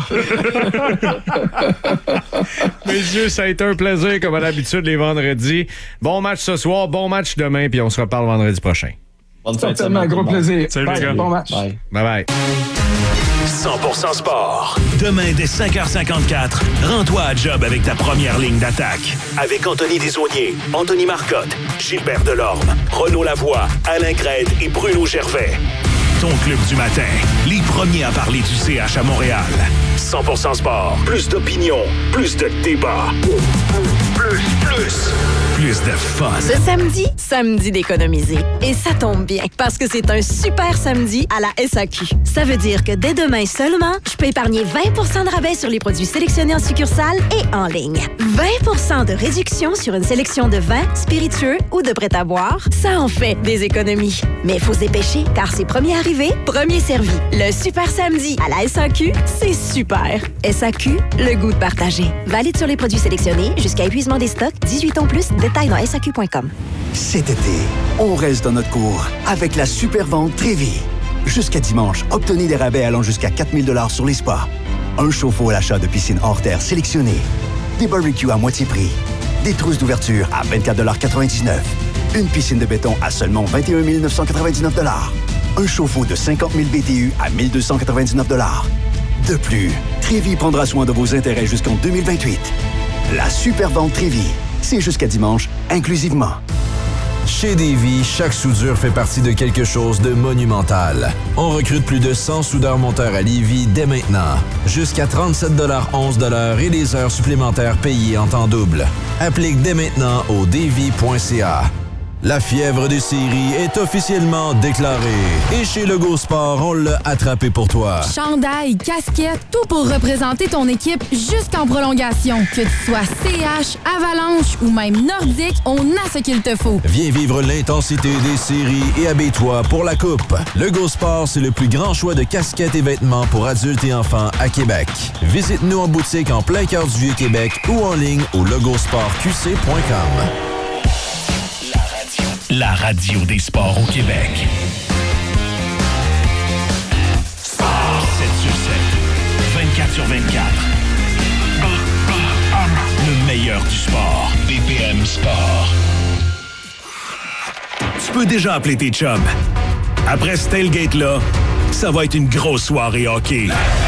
Messieurs, ça a été un plaisir, comme à l'habitude, les vendredis. Bon match ce soir, bon match demain, puis on se reparle vendredi prochain. Bonne fin de Certainement, semaine. gros plaisir. Salut, Bye, les gars. bon match. Bye. Bye-bye. cent pour cent sport. Demain, dès cinq heures cinquante-quatre, rends-toi à job avec ta première ligne d'attaque. Avec Anthony Desaulniers, Anthony Marcotte, Gilbert Delorme, Renaud Lavoie, Alain Crête et Bruno Gervais. Ton club du matin, les premiers à parler du C H à Montréal. cent pour cent sport. Plus d'opinion, plus de débat. Plus, plus, plus de fun. Ce samedi, samedi d'économiser. Et ça tombe bien, parce que c'est un super samedi à la S A Q. Ça veut dire que dès demain seulement, je peux épargner vingt pour cent de rabais sur les produits sélectionnés en succursale et en ligne. vingt pour cent de réduction sur une sélection de vins, spiritueux ou de prêt-à-boire. Ça en fait des économies. Mais il faut se dépêcher, car c'est premier arrivé, premier servi. Le super samedi à la S A Q, c'est super. S A Q, le goût de partager. Valide sur les produits sélectionnés jusqu'à épuisement des stocks, dix-huit ans plus, détails dans S A Q point com. Cet été, on reste dans notre cours avec la super vente Trévi. Jusqu'à dimanche, obtenez des rabais allant jusqu'à quatre mille dollars sur les spas. Un chauffe-eau à l'achat de piscine hors terre sélectionnée. Des barbecues à moitié prix. Des trousses d'ouverture à vingt-quatre quatre-vingt-dix-neuf. Une piscine de béton à seulement vingt et un mille neuf cent quatre-vingt-dix-neuf dollars. Un chauffe-eau de cinquante mille B T U à mille deux cent quatre-vingt-dix-neuf dollars. De plus, Trévi prendra soin de vos intérêts jusqu'en deux mille vingt-huit. La super vente Trévi, c'est jusqu'à dimanche, inclusivement. Chez Davy, chaque soudure fait partie de quelque chose de monumental. On recrute plus de cent soudeurs-monteurs à Lévis dès maintenant. Jusqu'à trente-sept onze et les heures supplémentaires payées en temps double. Applique dès maintenant au davy point c a. La fièvre des séries est officiellement déclarée. Et chez Legault Sport, on l'a attrapé pour toi. Chandail, casquette, tout pour représenter ton équipe jusqu'en prolongation. Que tu sois C H, Avalanche ou même Nordique, on a ce qu'il te faut. Viens vivre l'intensité des séries et habille-toi pour la coupe. Legault Sport, c'est le plus grand choix de casquettes et vêtements pour adultes et enfants à Québec. Visite-nous en boutique en plein cœur du Vieux-Québec ou en ligne au legault sport q c point com. La radio des sports au Québec. Sport sept sur sept, vingt-quatre sur vingt-quatre. Le meilleur du sport. B P M Sport. Tu peux déjà appeler tes chums. Après ce tailgate-là, ça va être une grosse soirée hockey.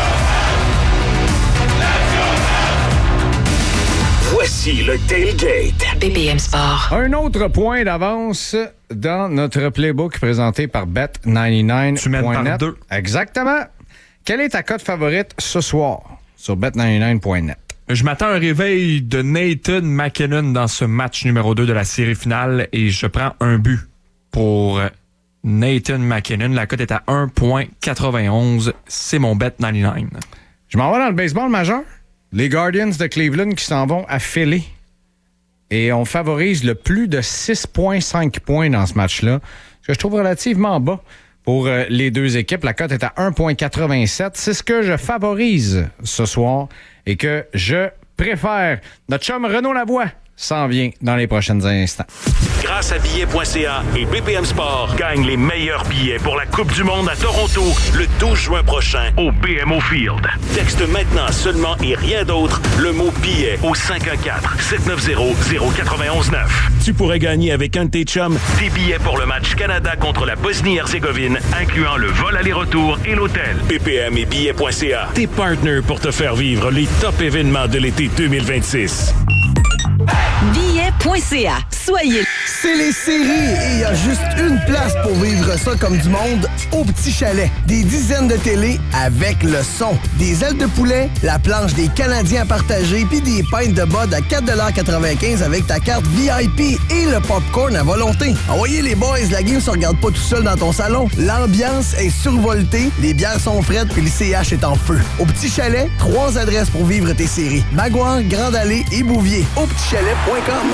Voici le tailgate. B P M Sport. Un autre point d'avance dans notre playbook présenté par bet quatre-vingt-dix-neuf point net. Tu mènes par deux. Exactement. Quelle est ta cote favorite ce soir sur bet quatre-vingt-dix-neuf point net? Je m'attends à un réveil de Nathan McKinnon dans ce match numéro deux de la série finale et je prends un but pour Nathan McKinnon. La cote est à un virgule quatre-vingt-onze. C'est mon bet quatre-vingt-dix-neuf. Je m'en vais dans le baseball majeur. Les Guardians de Cleveland qui s'en vont à Philly. Et on favorise le plus de six virgule cinq points dans ce match-là, ce que je trouve relativement bas pour euh, les deux équipes. La cote est à un virgule quatre-vingt-sept. C'est ce que je favorise ce soir et que je préfère. Notre chum Renaud Lavoie s'en vient dans les prochains instants. Grâce à billets point c a et B P M Sport, gagne les meilleurs billets pour la Coupe du Monde à Toronto le douze juin prochain au B M O Field. Texte maintenant seulement et rien d'autre le mot billet au cinq un quatre, sept neuf zéro, zéro quatre un neuf. Tu pourrais gagner avec un de tes chums des billets pour le match Canada contre la Bosnie-Herzégovine, incluant le vol aller-retour et l'hôtel. B P M et billets point c a, tes partners pour te faire vivre les top événements de l'été deux mille vingt-six. billets point c a. Soyez... C'est les séries et il y a juste une place pour vivre ça comme du monde, au Petit Chalet. Des dizaines de télés avec le son. Des ailes de poulet, la planche des Canadiens à partager puis des pintes de bud à quatre quatre-vingt-quinze avec ta carte V I P et le popcorn à volonté. Envoyez les boys, la game se regarde pas tout seul dans ton salon. L'ambiance est survoltée, les bières sont fraîches puis le C H est en feu. Au Petit Chalet, trois adresses pour vivre tes séries. Maguire, Grande Allée et Bouvier. Au petit chalet point com.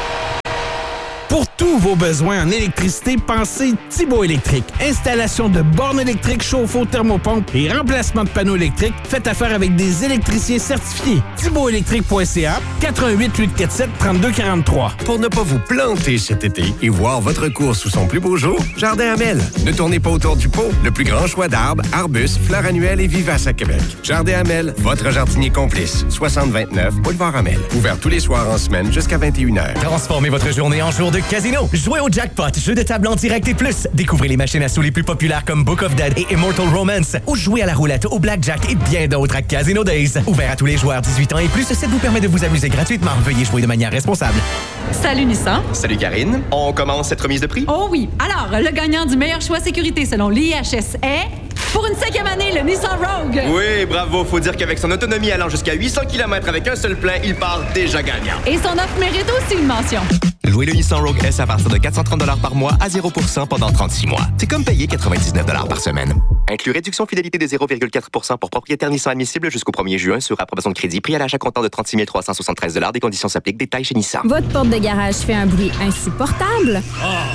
Pour tous vos besoins en électricité, pensez Thibaut Électrique. Installation de bornes électriques, chauffe-eau, thermopompe et remplacement de panneaux électriques. Faites affaire avec des électriciens certifiés. thibaut électrique point c a, quatre un huit, huit quatre sept, trois deux quatre trois. Pour ne pas vous planter cet été et voir votre cours sous son plus beau jour, Jardin Hamel. Ne tournez pas autour du pot. Le plus grand choix d'arbres, arbustes, fleurs annuelles et vivaces à Québec. Jardin Hamel, votre jardinier complice. soixante vingt-neuf, Boulevard Hamel. Ouvert tous les soirs en semaine jusqu'à vingt et une heures. Transformez votre journée en jour de casino. Jouez au jackpot, jeu de table en direct et plus. Découvrez les machines à sous les plus populaires comme Book of Dead et Immortal Romance. Ou jouez à la roulette, au blackjack et bien d'autres à Casino Days. Ouvert à tous les joueurs dix-huit ans et plus, ça vous permet de vous amuser gratuitement. Veuillez jouer de manière responsable. Salut Nissan. Salut Karine. On commence cette remise de prix? Oh oui. Alors, le gagnant du meilleur choix sécurité selon l'I H S est... Pour une cinquième année, le Nissan Rogue. Oui, bravo. Faut dire qu'avec son autonomie allant jusqu'à huit cents kilomètres avec un seul plein, il part déjà gagnant. Et son offre mérite aussi une mention. Louez le Nissan Rogue S à partir de quatre cent trente dollars par mois à zéro pour cent pendant trente-six mois. C'est comme payer quatre-vingt-dix-neuf dollars par semaine. Inclus réduction fidélité de zéro virgule quatre pour cent pour propriétaire Nissan admissible jusqu'au premier juin sur approbation de crédit. Prix à l'achat comptant de trente-six mille trois cent soixante-treize dollars. Des conditions s'appliquent. Détails chez Nissan. Votre porte de garage fait un bruit insupportable?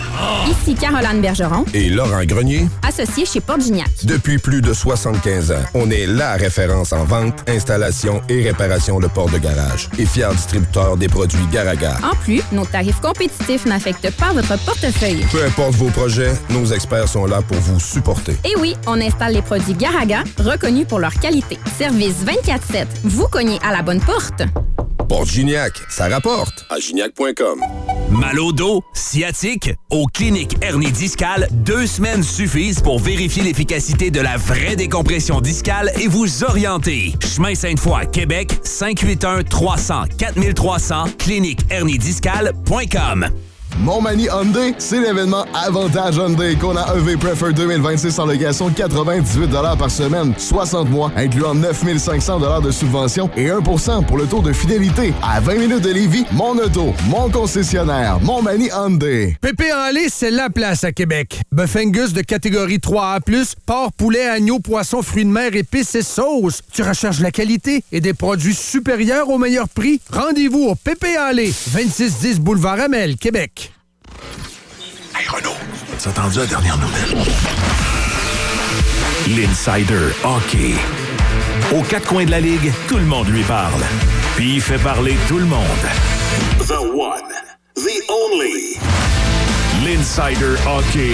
Ici Caroline Bergeron. Et Laurent Grenier. Associé chez Porte Gignac. Depuis plus de soixante-quinze ans, on est la référence en vente, installation et réparation de portes de garage. Et fier distributeur des produits Garaga. En plus, nos tarifs compétitifs n'affectent pas votre portefeuille. Peu importe vos projets, nos experts sont là pour vous supporter. Et oui, on installe les produits Garaga, reconnus pour leur qualité. Service vingt-quatre sept. Vous cognez à la bonne porte. Porte Gignac, ça rapporte. À gignac point com. Mal au dos, sciatique? Aux cliniques hernie discale, deux semaines suffisent pour vérifier l'efficacité de la vraie décompression discale et vous orienter. Chemin Sainte-Foy, Québec, cinq huit un, trois cents, quatre trois cents, clinique hernie discale point com. Montmagny Hyundai, c'est l'événement Avantage Hyundai qu'on a E V Prefer deux mille vingt-six en location quatre-vingt-dix-huit dollars par semaine, soixante mois, incluant neuf mille cinq cents dollars de subvention et un pour cent pour le taux de fidélité. À vingt minutes de Lévis, mon auto, mon concessionnaire, Montmagny Hyundai. Pépé en lait, c'est la place à Québec. Bœuf Angus de catégorie trois A plus, porc, poulet, agneau, poisson, fruits de mer, épices et sauces. Tu recherches la qualité et des produits supérieurs au meilleur prix? Rendez-vous au Pépé en lait, vingt-six dix Boulevard Amel, Québec. Hey Renaud, t'as entendu la dernière nouvelle? L'Insider Hockey. Aux quatre coins de la Ligue, tout le monde lui parle. Puis il fait parler tout le monde. The one, the only. L'Insider Hockey.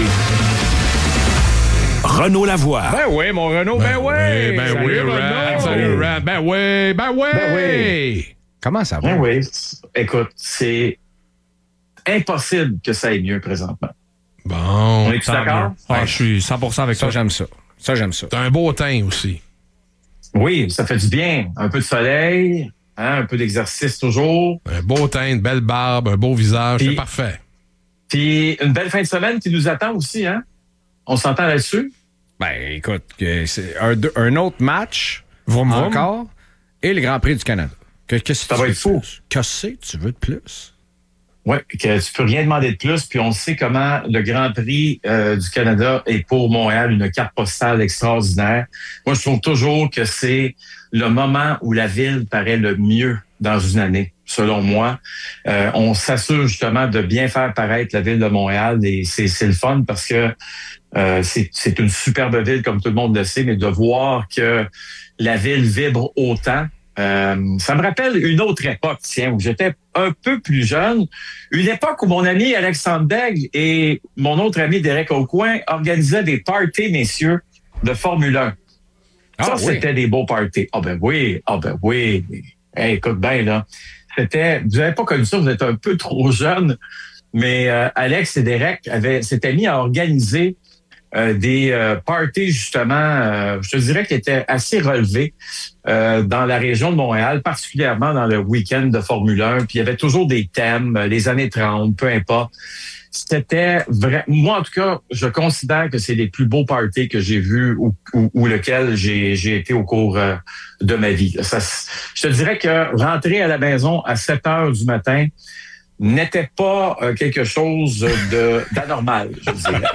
Renaud Lavoie. Ben oui, mon Renaud, ben, ben oui. Ben Salut, oui, Renaud. Salut, Ran. Ben oui, ben oui. Ben oui. Comment ça va? Ben oui. Écoute, c'est impossible que ça aille mieux présentement. Bon. On est-tu d'accord? Ah, je suis cent pour cent avec ça. toi. J'aime ça. Ça, j'aime ça. T'as un beau teint aussi. Oui, ça fait du bien. Un peu de soleil, hein, un peu d'exercice toujours. Un beau teint, une belle barbe, un beau visage, Puis, c'est parfait. Puis une belle fin de semaine qui nous attend aussi, hein? On s'entend là-dessus? Ben, écoute, c'est un, un autre match, vroom, vroom. encore, et le Grand Prix du Canada. Que, que ça va être fou. Qu'est-ce que tu veux de plus? Oui, que tu peux rien demander de plus, puis on sait comment le Grand Prix euh, du Canada est pour Montréal une carte postale extraordinaire. Moi, je trouve toujours que c'est le moment où la ville paraît le mieux dans une année, selon moi. Euh, on s'assure justement de bien faire paraître la ville de Montréal et c'est, c'est le fun parce que euh, c'est, c'est une superbe ville, comme tout le monde le sait, mais de voir que la ville vibre autant, Euh, ça me rappelle une autre époque, tiens, où j'étais un peu plus jeune, une époque où mon ami Alexandre Daigle et mon autre ami Derek Aucoin organisaient des parties, messieurs, de Formule un. Ah, Ça, oui. c'était des beaux parties. Ah ben oui, ah ben oui. Hey, écoute bien, là. C'était, vous n'avez pas connu ça, vous êtes un peu trop jeune, mais euh, Alex et Derek avaient, s'étaient mis à organiser euh, des euh, parties, justement, euh, je te dirais qui étaient assez relevés euh, dans la région de Montréal, particulièrement dans le week-end de Formule un. Puis il y avait toujours des thèmes, euh, les années trente, peu importe. C'était vrai. Moi, en tout cas, je considère que c'est les plus beaux parties que j'ai vus ou, ou, ou lequel j'ai, j'ai été au cours euh, de ma vie. Ça, je te dirais que rentrer à la maison à sept heures du matin n'était pas euh, quelque chose de d'anormal, je dirais.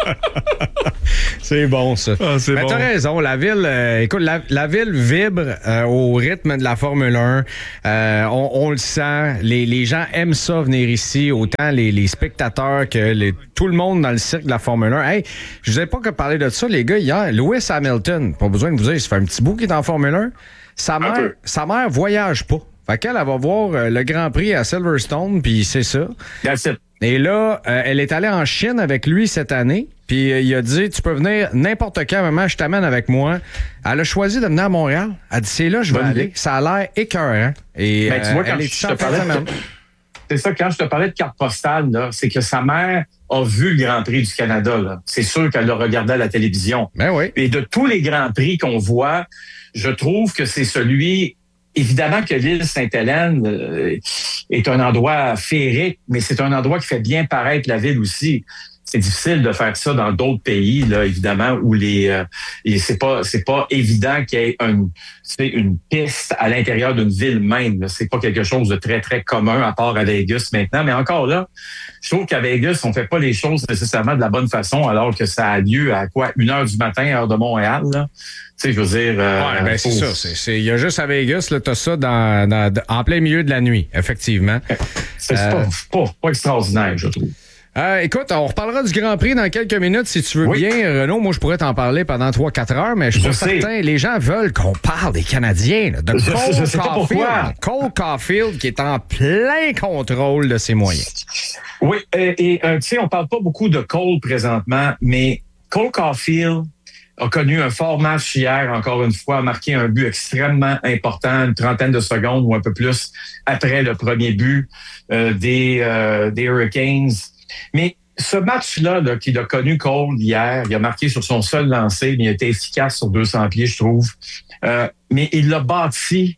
C'est bon, ça. Ah, c'est Mais bon. t'as raison, la ville, euh, écoute, la, la ville vibre euh, au rythme de la Formule un. Euh, on, on le sent. Les, les gens aiment ça, venir ici, autant les, les spectateurs que les, tout le monde dans le cirque de la Formule un. Hey, je vous ai pas que parler de ça, les gars, hier. Lewis Hamilton, pas besoin de vous dire, ça fait un petit bout qu'il est en Formule un. Sa mère, sa mère voyage pas. Fait qu'elle, elle va voir euh, le Grand Prix à Silverstone, puis c'est ça. That's it. Et là, euh, elle est allée en Chine avec lui cette année, puis euh, il a dit, tu peux venir n'importe quand, maman, je t'amène avec moi. Elle a choisi de venir à Montréal. Elle dit, c'est là, je vais Bonne aller. idée. Ça a l'air écœurant. Et Ben, tu vois, euh, quand elle est je te parlais semaine. de, c'est ça, quand je te parlais de carte postale, là, c'est que sa mère a vu le Grand Prix du Canada, là. C'est sûr qu'elle l'a regardé à la télévision. Ben oui. Et de tous les Grands Prix qu'on voit, je trouve que c'est celui. Évidemment que l'île Sainte-Hélène euh, est un endroit féerique, mais c'est un endroit qui fait bien paraître la ville aussi. C'est difficile de faire ça dans d'autres pays, là, évidemment, où les euh, et c'est pas c'est pas évident qu'il y ait une c'est une piste à l'intérieur d'une ville même. Là. C'est pas quelque chose de très très commun à part à Vegas maintenant. Mais encore là, je trouve qu'à Vegas on fait pas les choses nécessairement de la bonne façon, alors que ça a lieu à quoi une heure du matin heure de Montréal. Là. Tu sais, je veux dire. Euh, Ouais, ben c'est faut- ça. C'est, c'est, il y a juste à Vegas, là, t'as ça dans, dans, en plein milieu de la nuit, effectivement. C'est Euh, pas, pas, pas extraordinaire, je trouve. Euh, écoute, on reparlera du Grand Prix dans quelques minutes si tu veux bien, Renaud. Moi, je pourrais t'en parler pendant trois quatre heures, mais je suis Je pas sais. certain. Les gens veulent qu'on parle des Canadiens, là, de Je- Cole je sais pas Caulfield. pourquoi. Cole Caulfield qui est en plein contrôle de ses moyens. Oui, et, et, euh, tu sais, on parle pas beaucoup de Cole présentement, mais Cole Caulfield a connu un fort match hier, encore une fois, a marqué un but extrêmement important, une trentaine de secondes ou un peu plus après le premier but euh, des, euh, des Hurricanes. Mais ce match-là là, qu'il a connu Cole hier, il a marqué sur son seul lancer, mais il a été efficace sur deux cents pieds, je trouve. Euh, mais il l'a bâti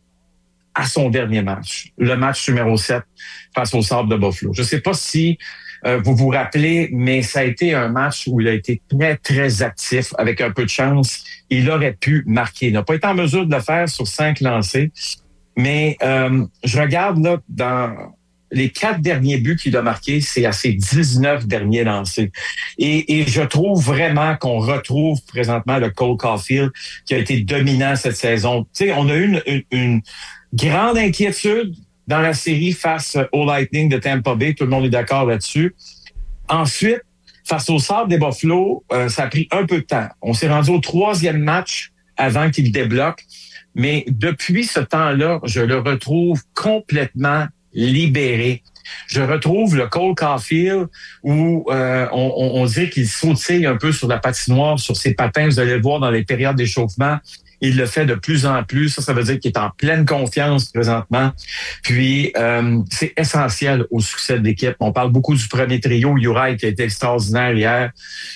à son dernier match, le match numéro sept face au Sabre de Buffalo. Je ne sais pas si euh, vous vous rappelez, mais ça a été un match où il a été très, très actif. Avec un peu de chance, il aurait pu marquer. Il n'a pas été en mesure de le faire sur cinq lancés, mais euh, je regarde là dans les quatre derniers buts qu'il a marqués, c'est à ses dix-neuf derniers lancés. Et, et je trouve vraiment qu'on retrouve présentement le Cole Caulfield qui a été dominant cette saison. Tu sais, on a eu une, une, une grande inquiétude dans la série face au Lightning de Tampa Bay. Tout le monde est d'accord là-dessus. Ensuite, face au Sabre des Buffalo, euh, ça a pris un peu de temps. On s'est rendu au troisième match avant qu'il débloque. Mais depuis ce temps-là, je le retrouve complètement libéré. Je retrouve le Cole Caulfield où euh, on, on, on dirait qu'il sautille un peu sur la patinoire, sur ses patins. Vous allez le voir dans les périodes d'échauffement. Il le fait de plus en plus. Ça, ça veut dire qu'il est en pleine confiance présentement. Puis, euh, c'est essentiel au succès de l'équipe. On parle beaucoup du premier trio, Uri, qui a été extraordinaire hier.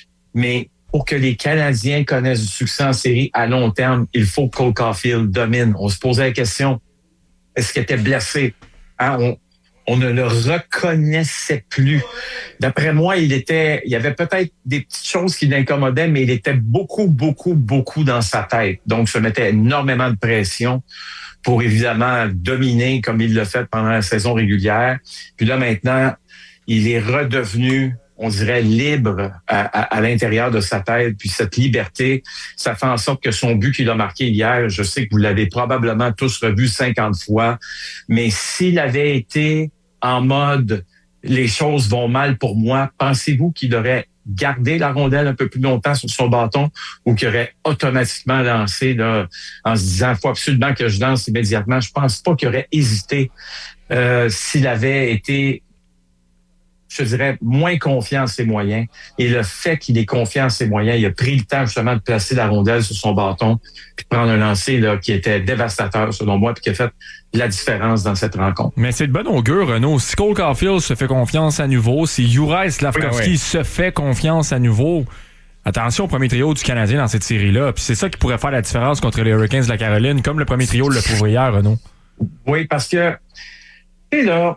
Mais pour que les Canadiens connaissent du succès en série à long terme, il faut que Cole Caulfield domine. On se posait la question, est-ce qu'il était blessé? Hein, on, on ne le reconnaissait plus. D'après moi, il était, il y avait peut-être des petites choses qui l'incommodaient, mais il était beaucoup, beaucoup, beaucoup dans sa tête. Donc, se mettait énormément de pression pour évidemment dominer comme il l'a fait pendant la saison régulière. Puis là, maintenant, il est redevenu, on dirait, libre à, à, à l'intérieur de sa tête. Puis cette liberté, ça fait en sorte que son but qu'il a marqué hier, je sais que vous l'avez probablement tous revu cinquante fois, mais s'il avait été en mode « les choses vont mal pour moi », pensez-vous qu'il aurait gardé la rondelle un peu plus longtemps sur son bâton ou qu'il aurait automatiquement lancé là, en se disant « il faut absolument que je lance immédiatement ». Je pense pas qu'il aurait hésité euh, s'il avait été, je dirais, moins confiant en ses moyens. Et le fait qu'il ait confiant en ses moyens, il a pris le temps justement de placer la rondelle sur son bâton puis de prendre un lancer là, qui était dévastateur selon moi puis qui a fait la différence dans cette rencontre. Mais c'est de bon augure, Renaud. Si Cole Caulfield se fait confiance à nouveau, si Juraj Slafkovský oui, oui. se fait confiance à nouveau, attention au premier trio du Canadien dans cette série-là. Puis c'est ça qui pourrait faire la différence contre les Hurricanes de la Caroline, comme le premier trio le prouve hier, Renaud. Oui, parce que, tu sais, là,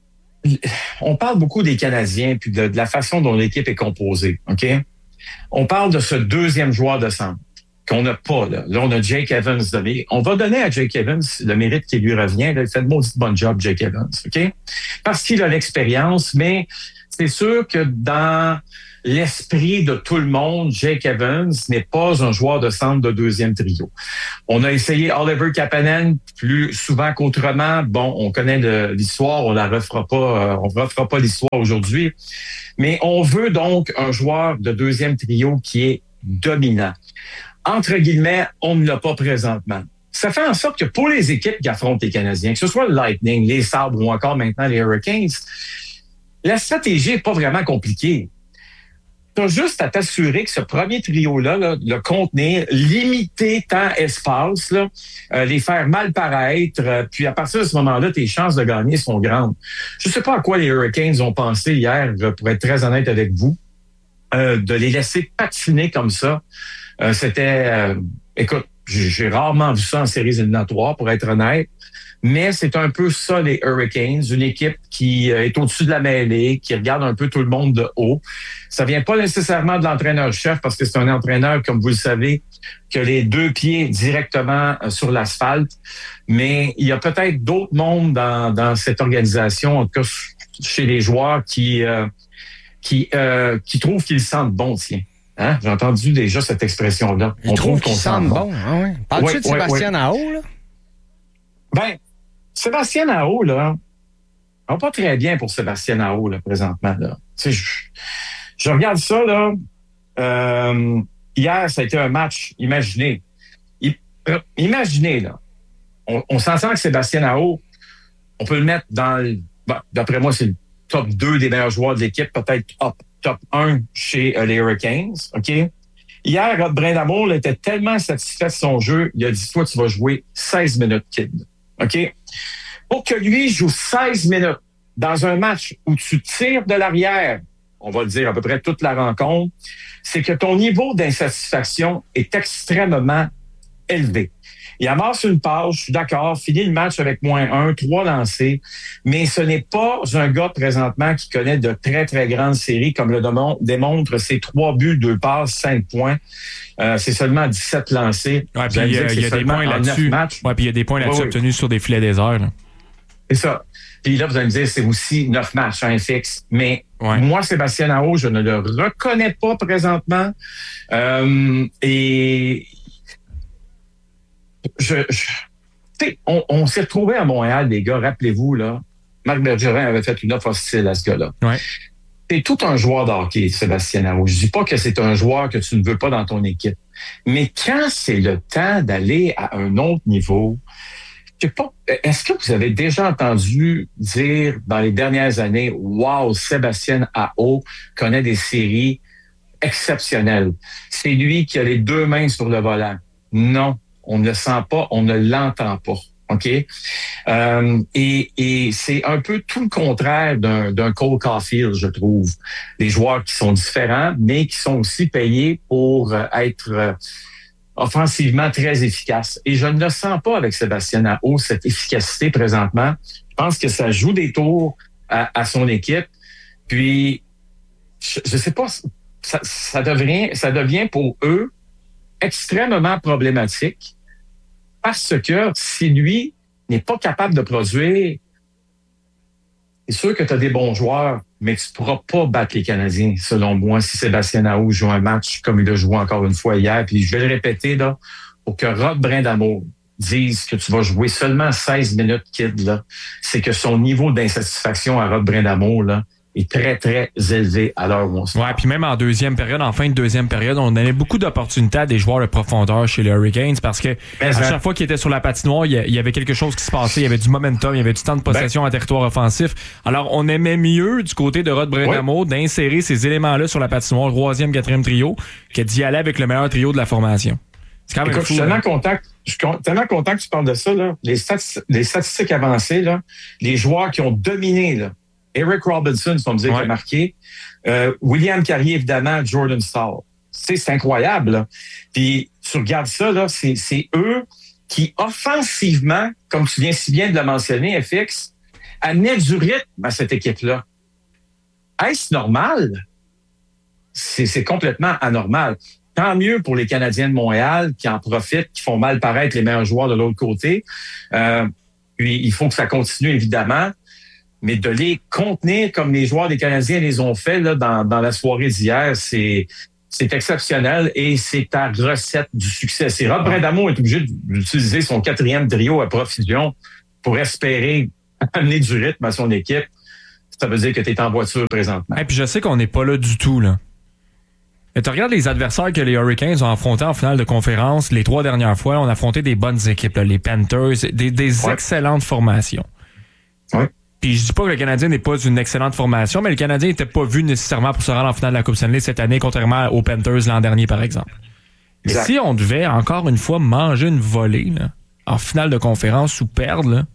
on parle beaucoup des Canadiens puis de, de la façon dont l'équipe est composée, OK? On parle de ce deuxième joueur de centre qu'on n'a pas, là. Là, on a Jake Evans donné. On va donner à Jake Evans le mérite qui lui revient. Là, il fait de maudit bon job, Jake Evans, OK? Parce qu'il a l'expérience, mais c'est sûr que dans l'esprit de tout le monde, Jake Evans n'est pas un joueur de centre de deuxième trio. On a essayé Oliver Kapanen plus souvent qu'autrement. Bon, on connaît le, l'histoire, on la refera pas, euh, on refera pas l'histoire aujourd'hui. Mais on veut donc un joueur de deuxième trio qui est dominant. Entre guillemets, on ne l'a pas présentement. Ça fait en sorte que pour les équipes qui affrontent les Canadiens, que ce soit le Lightning, les Sabres ou encore maintenant les Hurricanes, la stratégie n'est pas vraiment compliquée. Tu as juste à t'assurer que ce premier trio-là, là, le contenir, limiter temps, espace, là, euh, les faire mal paraître, euh, puis à partir de ce moment-là, tes chances de gagner sont grandes. Je ne sais pas à quoi les Hurricanes ont pensé hier, pour être très honnête avec vous, euh, de les laisser patiner comme ça. Euh, c'était, euh, écoute, j'ai, j'ai rarement vu ça en séries éliminatoires, pour être honnête. Mais c'est un peu ça, les Hurricanes, une équipe qui est au-dessus de la mêlée, qui regarde un peu tout le monde de haut. Ça vient pas nécessairement de l'entraîneur-chef, parce que c'est un entraîneur, comme vous le savez, qui a les deux pieds directement sur l'asphalte. Mais il y a peut-être d'autres mondes dans, dans cette organisation, en tout cas chez les joueurs, qui, euh, qui, euh, qui trouvent qu'ils sentent bon, tiens. Hein? J'ai entendu déjà cette expression-là. Ils On trouve qu'ils sentent bon. bon. Ah ouais. Parles-tu oui, de Sébastien Aho, oui, oui. là? Ben, Sébastien Aho, là, va pas très bien pour Sébastien Aho, là, présentement, là. Tu sais, je, je regarde ça, là. Euh, hier, ça a été un match, imaginez. I, euh, imaginez, là. On, on s'entend que Sébastien Aho, on peut le mettre dans le, bon, d'après moi, c'est le top deux des meilleurs joueurs de l'équipe, peut-être top, top un chez euh, les Hurricanes, OK? Hier, Rod Brindamour était tellement satisfait de son jeu, il a dit, toi, tu vas jouer seize minutes, kid. OK? Pour que lui joue seize minutes dans un match où tu tires de l'arrière, on va le dire à peu près toute la rencontre, c'est que ton niveau d'insatisfaction est extrêmement élevé. Il amasse une passe, je suis d'accord, finit le match avec moins un, trois lancés, mais ce n'est pas un gars présentement qui connaît de très, très grandes séries, comme le démontre ses trois buts, deux passes, cinq points. Euh, c'est seulement dix-sept lancés. Ouais, puis il y a, y a des points là-dessus. Ouais, puis il y a des points là-dessus oui, obtenus oui. sur des filets déserts. Là. C'est ça. Puis là, vous allez me dire, c'est aussi neuf matchs, un fixe. Mais ouais. moi, Sébastien Aho, je ne le reconnais pas présentement. Euh, et je, je on, on s'est retrouvés à Montréal, les gars, rappelez-vous, là, Marc Bergevin avait fait une offre hostile à ce gars-là. Ouais. C'est tout un joueur de hockey, Sébastien Aho. Je dis pas que c'est un joueur que tu ne veux pas dans ton équipe. Mais quand c'est le temps d'aller à un autre niveau, je sais pas, est-ce que vous avez déjà entendu dire dans les dernières années, wow, Sébastien Aho connaît des séries exceptionnelles. C'est lui qui a les deux mains sur le volant. Non, on ne le sent pas, on ne l'entend pas. OK? Euh, et, et c'est un peu tout le contraire d'un, d'un Cole Caulfield, je trouve. Des joueurs qui sont différents, mais qui sont aussi payés pour être euh, offensivement très efficaces. Et je ne le sens pas avec Sébastien Aho, cette efficacité présentement. Je pense que ça joue des tours à, à son équipe. Puis, je ne sais pas, ça, ça, devient, ça devient pour eux extrêmement problématique. Parce que si lui n'est pas capable de produire, c'est sûr que tu as des bons joueurs, mais tu ne pourras pas battre les Canadiens, selon moi, si Sébastien Aho joue un match comme il a joué encore une fois hier. Puis je vais le répéter, là, pour que Rod Brindamour dise que tu vas jouer seulement seize minutes, kid, là, c'est que son niveau d'insatisfaction à Rod Brindamour, là, est très, très élevé à l'heure où on se parle. Ouais, puis même en deuxième période, en fin de deuxième période, on donnait beaucoup d'opportunités à des joueurs de profondeur chez les Hurricanes parce que Mais à chaque fois qu'ils étaient sur la patinoire, il y avait quelque chose qui se passait. Il y avait du momentum, il y avait du temps de possession ben, en territoire offensif. Alors, on aimait mieux du côté de Rod Brind'Amour ouais. d'insérer ces éléments-là sur la patinoire, troisième, quatrième trio, que d'y aller avec le meilleur trio de la formation. C'est quand même Écoute, fou. Je suis tellement content, je suis tellement content que tu parles de ça. Là. Les, stati- les statistiques avancées, là, les joueurs qui ont dominé, là, Eric Robinson, si on me dit, ouais. qui a marqué, euh, William Carrier, évidemment, Jordan Staal. C'est, c'est incroyable. Là. Puis tu regardes ça, là, c'est, c'est eux qui, offensivement, comme tu viens si bien de le mentionner, F X, amenaient du rythme à cette équipe-là. Est-ce normal? C'est, c'est complètement anormal. Tant mieux pour les Canadiens de Montréal qui en profitent, qui font mal paraître les meilleurs joueurs de l'autre côté. Euh, puis il faut que ça continue, évidemment. Mais de les contenir comme les joueurs des Canadiens les ont fait là, dans, dans la soirée d'hier, c'est, c'est exceptionnel et c'est ta recette du succès. C'est Rod Brind'Amour est obligé d'utiliser son quatrième trio à profusion pour espérer amener du rythme à son équipe. Ça veut dire que tu es en voiture présentement. Et puis je sais qu'on n'est pas là du tout, là. Mais tu regardes les adversaires que les Hurricanes ont affrontés en finale de conférence les trois dernières fois. On a affronté des bonnes équipes, là, les Panthers, des, des ouais. excellentes formations. Oui. Puis je dis pas que le Canadien n'est pas une excellente formation, mais le Canadien n'était pas vu nécessairement pour se rendre en finale de la Coupe Stanley cette année, contrairement aux Panthers l'an dernier, par exemple. Et si on devait, encore une fois, manger une volée là, en finale de conférence ou perdre, là,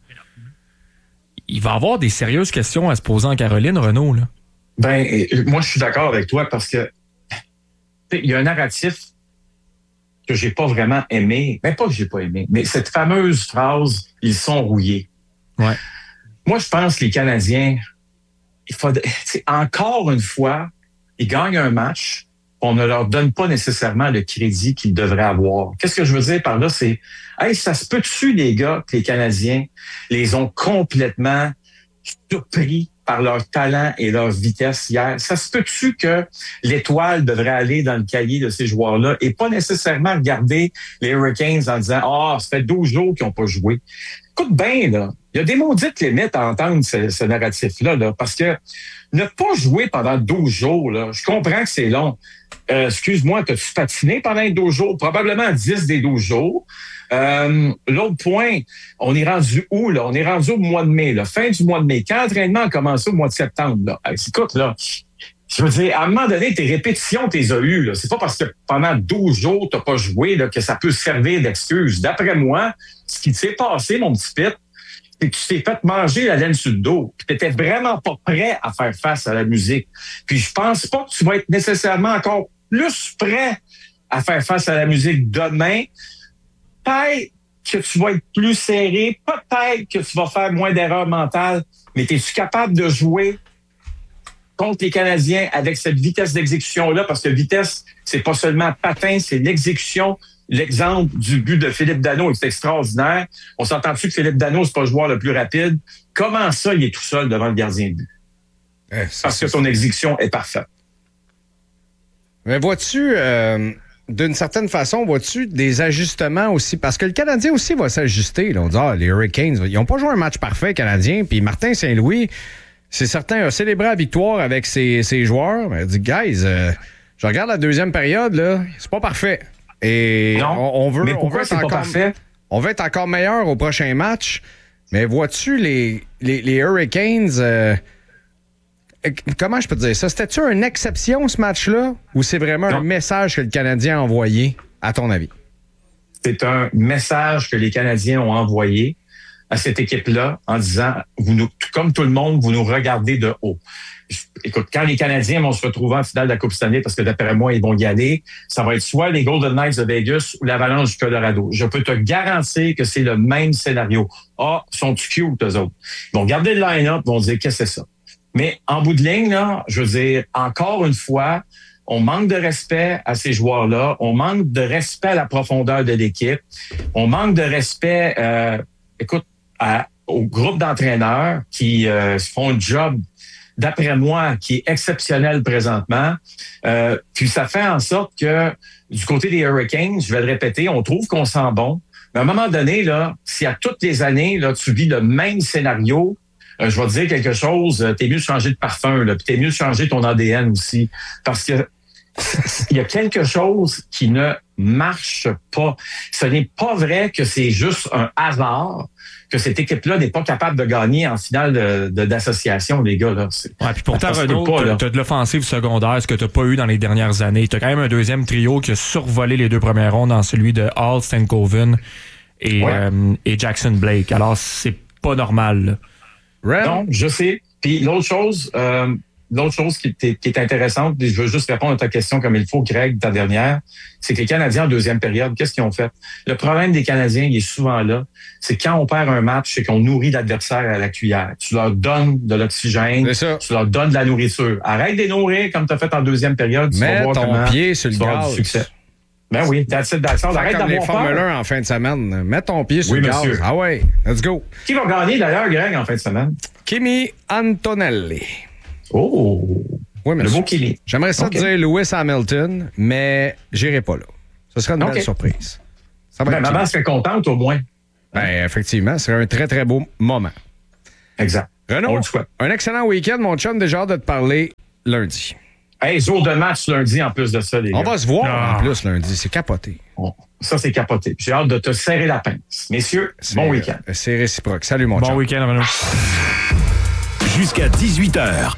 il va y avoir des sérieuses questions à se poser en Caroline, Renaud. Là. Ben, moi, je suis d'accord avec toi parce que il y a un narratif que j'ai pas vraiment aimé. Mais pas que j'ai pas aimé, mais cette fameuse phrase « ils sont rouillés ». Ouais. Moi, je pense que les Canadiens, il faut, encore une fois, ils gagnent un match, on ne leur donne pas nécessairement le crédit qu'ils devraient avoir. Qu'est-ce que je veux dire par là? C'est, hey, ça se peut-tu, les gars, que les Canadiens les ont complètement surpris par leur talent et leur vitesse hier? Ça se peut-tu que l'étoile devrait aller dans le cahier de ces joueurs-là et pas nécessairement regarder les Hurricanes en disant « Ah, oh, ça fait douze jours qu'ils n'ont pas joué ». Écoute bien, là, il y a des maudites limites à entendre ce, ce narratif-là, là, parce que ne pas jouer pendant douze jours, là, je comprends que c'est long. Euh, excuse-moi, t'as-tu patiné pendant douze jours? Probablement dix des douze jours. Euh, l'autre point, on est rendu où, là? On est rendu au mois de mai, là, fin du mois de mai. Quand l'entraînement a commencé au mois de septembre, là, écoute, là, je veux dire, à un moment donné, tes répétitions, t'es as eues, là. C'est pas parce que pendant douze jours, t'as pas joué, là, que ça peut servir d'excuse. D'après moi, ce qui s'est passé, mon petit Pete, c'est que tu t'es fait manger la laine sur le dos. Puis t'étais vraiment pas prêt à faire face à la musique. Puis je pense pas que tu vas être nécessairement encore plus prêt à faire face à la musique demain. Peut-être que tu vas être plus serré, peut-être que tu vas faire moins d'erreurs mentales, mais es-tu capable de jouer contre les Canadiens avec cette vitesse d'exécution-là? Parce que vitesse, c'est pas seulement patin, c'est l'exécution. L'exemple du but de Philippe Danault est extraordinaire. On s'entend-tu que Philippe Danault, c'est pas le joueur le plus rapide? Comment ça, il est tout seul devant le gardien de but? Eh, Parce que son exécution est parfaite. Mais vois-tu, euh, d'une certaine façon, vois-tu des ajustements aussi? Parce que le Canadien aussi va s'ajuster. Là. On dit, ah, les Hurricanes, ils n'ont pas joué un match parfait, Canadien. Puis Martin Saint-Louis, c'est certain, a célébré la victoire avec ses, ses joueurs. Mais il dit, guys, euh, je regarde la deuxième période, là, c'est pas parfait. Et non, on, on veut, mais pourquoi on veut c'est encore, pas parfait? On veut être encore meilleur au prochain match. Mais vois-tu, les, les, les Hurricanes, euh, comment je peux te dire ça? C'était-tu une exception, ce match-là? Ou c'est vraiment non. un message que le Canadien a envoyé, à ton avis? C'est un message que les Canadiens ont envoyé à cette équipe-là en disant, vous nous, comme tout le monde, vous nous regardez de haut. Écoute, quand les Canadiens vont se retrouver en finale de la Coupe Stanley, parce que d'après moi, ils vont y aller, ça va être soit les Golden Knights de Vegas ou l'Avalanche du Colorado. Je peux te garantir que c'est le même scénario. Ah, sont-tu cute, eux autres? Ils vont garder le line-up, ils vont dire, qu'est-ce que c'est ça? Mais en bout de ligne, là, je veux dire, encore une fois, on manque de respect à ces joueurs-là. On manque de respect à la profondeur de l'équipe. On manque de respect, euh, écoute, à, au groupe d'entraîneurs qui euh, font un job, d'après moi, qui est exceptionnel présentement. Euh, puis ça fait en sorte que du côté des Hurricanes, je vais le répéter, on trouve qu'on sent bon. Mais à un moment donné, là, si à toutes les années, là, tu vis le même scénario, euh, je vais te dire quelque chose, euh, t'es mieux de changer de parfum, là, puis t'es mieux de changer ton A D N aussi. Parce que il y a quelque chose qui ne marche pas. Ce n'est pas vrai que c'est juste un hasard que cette équipe-là n'est pas capable de gagner en finale de, de, d'association, les gars. Là. Ouais, puis pourtant, Renaud, tu as de l'offensive secondaire, ce que tu n'as pas eu dans les dernières années. Tu as quand même un deuxième trio qui a survolé les deux premières rondes dans celui de Hall, Stankoven et, ouais. euh, et Jackson Blake. Alors, c'est pas normal. Là. Non, je sais. Puis l'autre chose... Euh, L'autre chose qui est, qui est intéressante, je veux juste répondre à ta question comme il faut, Greg, ta dernière, c'est que les Canadiens en deuxième période, qu'est-ce qu'ils ont fait? Le problème des Canadiens, il est souvent là, c'est quand on perd un match, c'est qu'on nourrit l'adversaire à la cuillère. Tu leur donnes de l'oxygène, tu leur donnes de la nourriture. Arrête de les nourrir comme tu as fait en deuxième période. Tu Mets vas voir ton comment pied sur le gaz. Du succès. Ben oui, that's it, that's all. Arrête comme les d'avoir Formule peur. un en fin de semaine. Mets ton pied sur oui, le monsieur. gaz. Ah ouais, let's go. Qui va gagner d'ailleurs, Greg, en fin de semaine? Kimi Antonelli. Oh! Oui, le beau Kimi. J'aimerais ça okay. dire Lewis Hamilton, mais j'irai pas là. Ce serait une okay. belle surprise. Ça va ben, maman serait contente au moins. Ben, effectivement, ce serait un très, très beau moment. Exact. Renaud, un excellent week-end, mon chum. Déjà hâte de te parler lundi. Hey, jour de match lundi en plus de ça, les gars. On va se voir ah. en plus lundi. C'est capoté. Bon, ça, c'est capoté. J'ai hâte de te serrer la pince. Messieurs, c'est, bon week-end. C'est réciproque. Salut, mon bon chum. Bon week-end, Renaud. Jusqu'à dix-huit heures.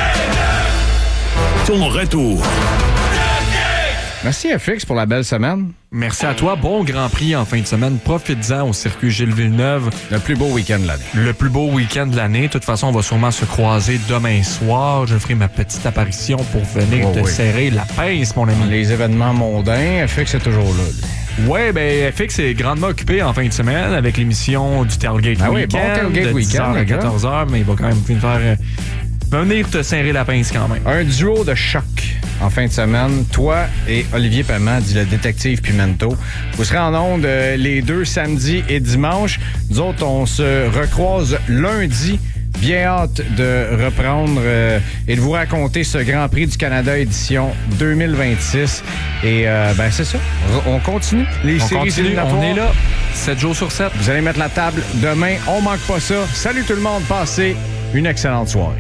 Ton retour. Merci F X pour la belle semaine. Merci à toi. Bon Grand Prix en fin de semaine. Profites-en au circuit Gilles Villeneuve. Le plus beau week-end de l'année. Le plus beau week-end de l'année. De toute façon, on va sûrement se croiser demain soir. Je ferai ma petite apparition pour venir oh, te oui. serrer la pince, mon ami. Les événements mondains, F X est toujours là. Oui, ben F X est grandement occupé en fin de semaine avec l'émission du Tailgate ah Weekend. Oui, bon Tailgate de Weekend. à quatorze heures, mais il va quand même finir faire... Euh, venir te serrer la pince quand même. Un duo de choc en fin de semaine. Toi et Olivier Paiement, dit le détective Pimento. Vous serez en ondes euh, les deux samedis et dimanche. Nous autres, on se recroise lundi. Bien hâte de reprendre euh, et de vous raconter ce Grand Prix du Canada édition deux mille vingt-six. Et euh, ben c'est ça. On continue. Les on séries continue. On est là. sept jours sur sept. Vous allez mettre la table demain. On manque pas ça. Salut tout le monde. Passez une excellente soirée.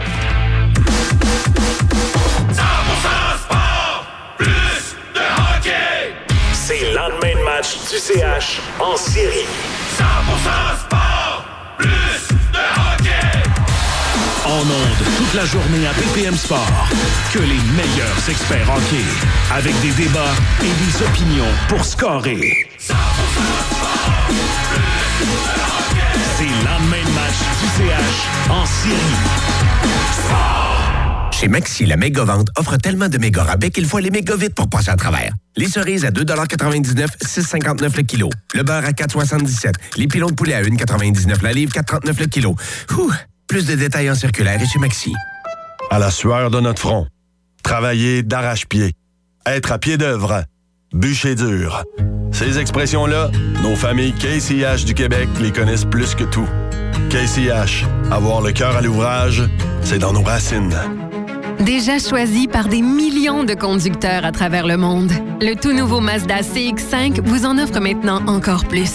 C'est le lendemain de match du C H en série. cent pour cent sport, plus de hockey. En ondes toute la journée à B P M Sport. Que les meilleurs experts hockey. Avec des débats et des opinions pour scorer. cent pour cent sport, plus de hockey. C'est le lendemain de match du C H en série. Sport. Chez Maxi, la méga-vente offre tellement de méga rabais qu'il faut aller méga vite pour passer à travers. Les cerises à deux quatre-vingt-dix-neuf, six cinquante-neuf le kilo. Le beurre à quatre soixante-dix-sept. Les pilons de poulet à un quatre-vingt-dix-neuf la livre, quatre trente-neuf le kilo. Ouh, plus de détails en circulaire et chez Maxi. À la sueur de notre front. Travailler d'arrache-pied. Être à pied d'œuvre. Bûcher dur. Ces expressions-là, nos familles K C H du Québec les connaissent plus que tout. K C H, avoir le cœur à l'ouvrage, c'est dans nos racines. Déjà choisi par des millions de conducteurs à travers le monde, le tout nouveau Mazda C X cinq vous en offre maintenant encore plus.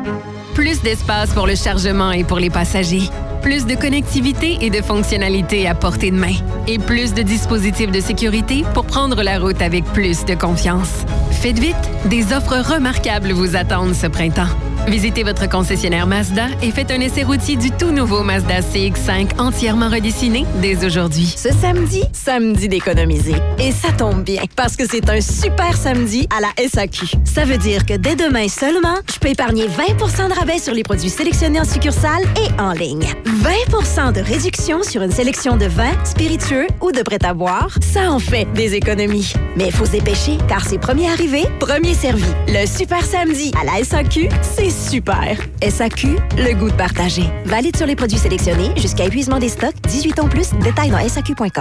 Plus d'espace pour le chargement et pour les passagers. Plus de connectivité et de fonctionnalités à portée de main. Et plus de dispositifs de sécurité pour prendre la route avec plus de confiance. Faites vite, des offres remarquables vous attendent ce printemps. Visitez votre concessionnaire Mazda et faites un essai routier du tout nouveau Mazda C X cinq entièrement redessiné dès aujourd'hui. Ce samedi, samedi d'économiser. Et ça tombe bien, parce que c'est un super samedi à la S A Q. Ça veut dire que dès demain seulement, je peux épargner vingt pour cent de rabais sur les produits sélectionnés en succursale et en ligne. vingt pour cent de réduction sur une sélection de vins, spiritueux ou de prêt-à-boire. Ça en fait des économies. Mais il faut se dépêcher, car c'est premier arrivé, premier servi. Le super samedi à la S A Q, c'est super. S A Q, le goût de partager. Valide sur les produits sélectionnés jusqu'à épuisement des stocks. dix-huit ans plus. Détails dans S A Q point com.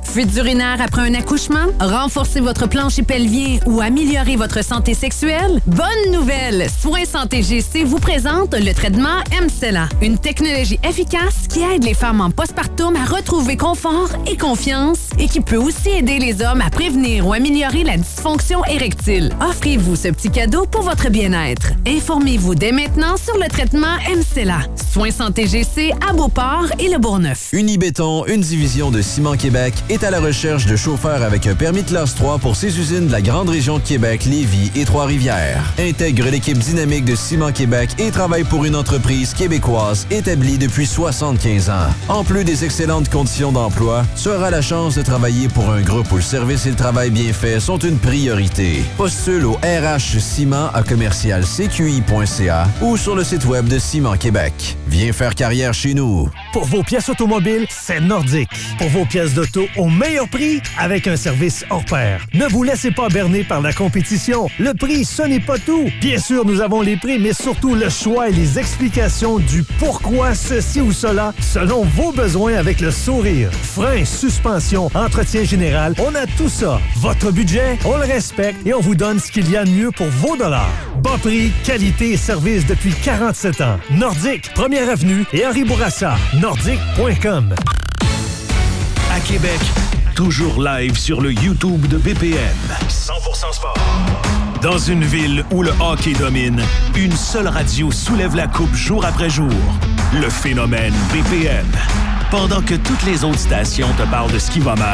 Fuites urinaires après un accouchement? Renforcez votre plancher pelvien ou améliorer votre santé sexuelle? Bonne nouvelle! Soins Santé G C vous présente le traitement M-Cella, une technologie efficace qui aide les femmes en postpartum à retrouver confort et confiance et qui peut aussi aider les hommes à prévenir ou améliorer la dysfonction érectile. Offrez-vous ce petit cadeau pour votre bien-être. Informez-vous dès maintenant sur le traitement M-Cella. Soins Santé G C à Beauport et Le Bourgneuf. Unibéton, une division de Ciment Québec, est à la recherche de chauffeurs avec un permis de classe trois pour ses usines de la grande région de Québec, Lévis et Trois-Rivières. Intègre l'équipe dynamique de Ciment Québec et travaille pour une entreprise québécoise établie depuis soixante-quinze ans. En plus des excellentes conditions d'emploi, tu auras la chance de travailler pour un groupe où le service et le travail bien fait sont une priorité. Postule au R H Ciment à commercial c q i point c a ou sur le site web de Ciment Québec. Viens faire carrière chez nous. Pour vos pièces automobiles, c'est Nordique. Pour vos pièces d'auto au meilleur prix, avec un service hors pair. Ne vous laissez pas berner par la compétition. Le prix, ce n'est pas tout. Bien sûr, nous avons les prix, mais surtout le choix et les explications du pourquoi ceci ou cela, selon vos besoins avec le sourire. Frein, suspension, entretien général, on a tout ça. Votre budget, on le respecte et on vous donne ce qu'il y a de mieux pour vos dollars. Bas prix, qualité et service depuis quarante-sept ans. Nordique, première avenue et Henri Bourassa. Nordique point com. À Québec, toujours live sur le YouTube de B P M. cent pour cent sport. Dans une ville où le hockey domine, une seule radio soulève la coupe jour après jour. Le phénomène B P M. Pendant que toutes les autres stations te parlent de ce qui va mal,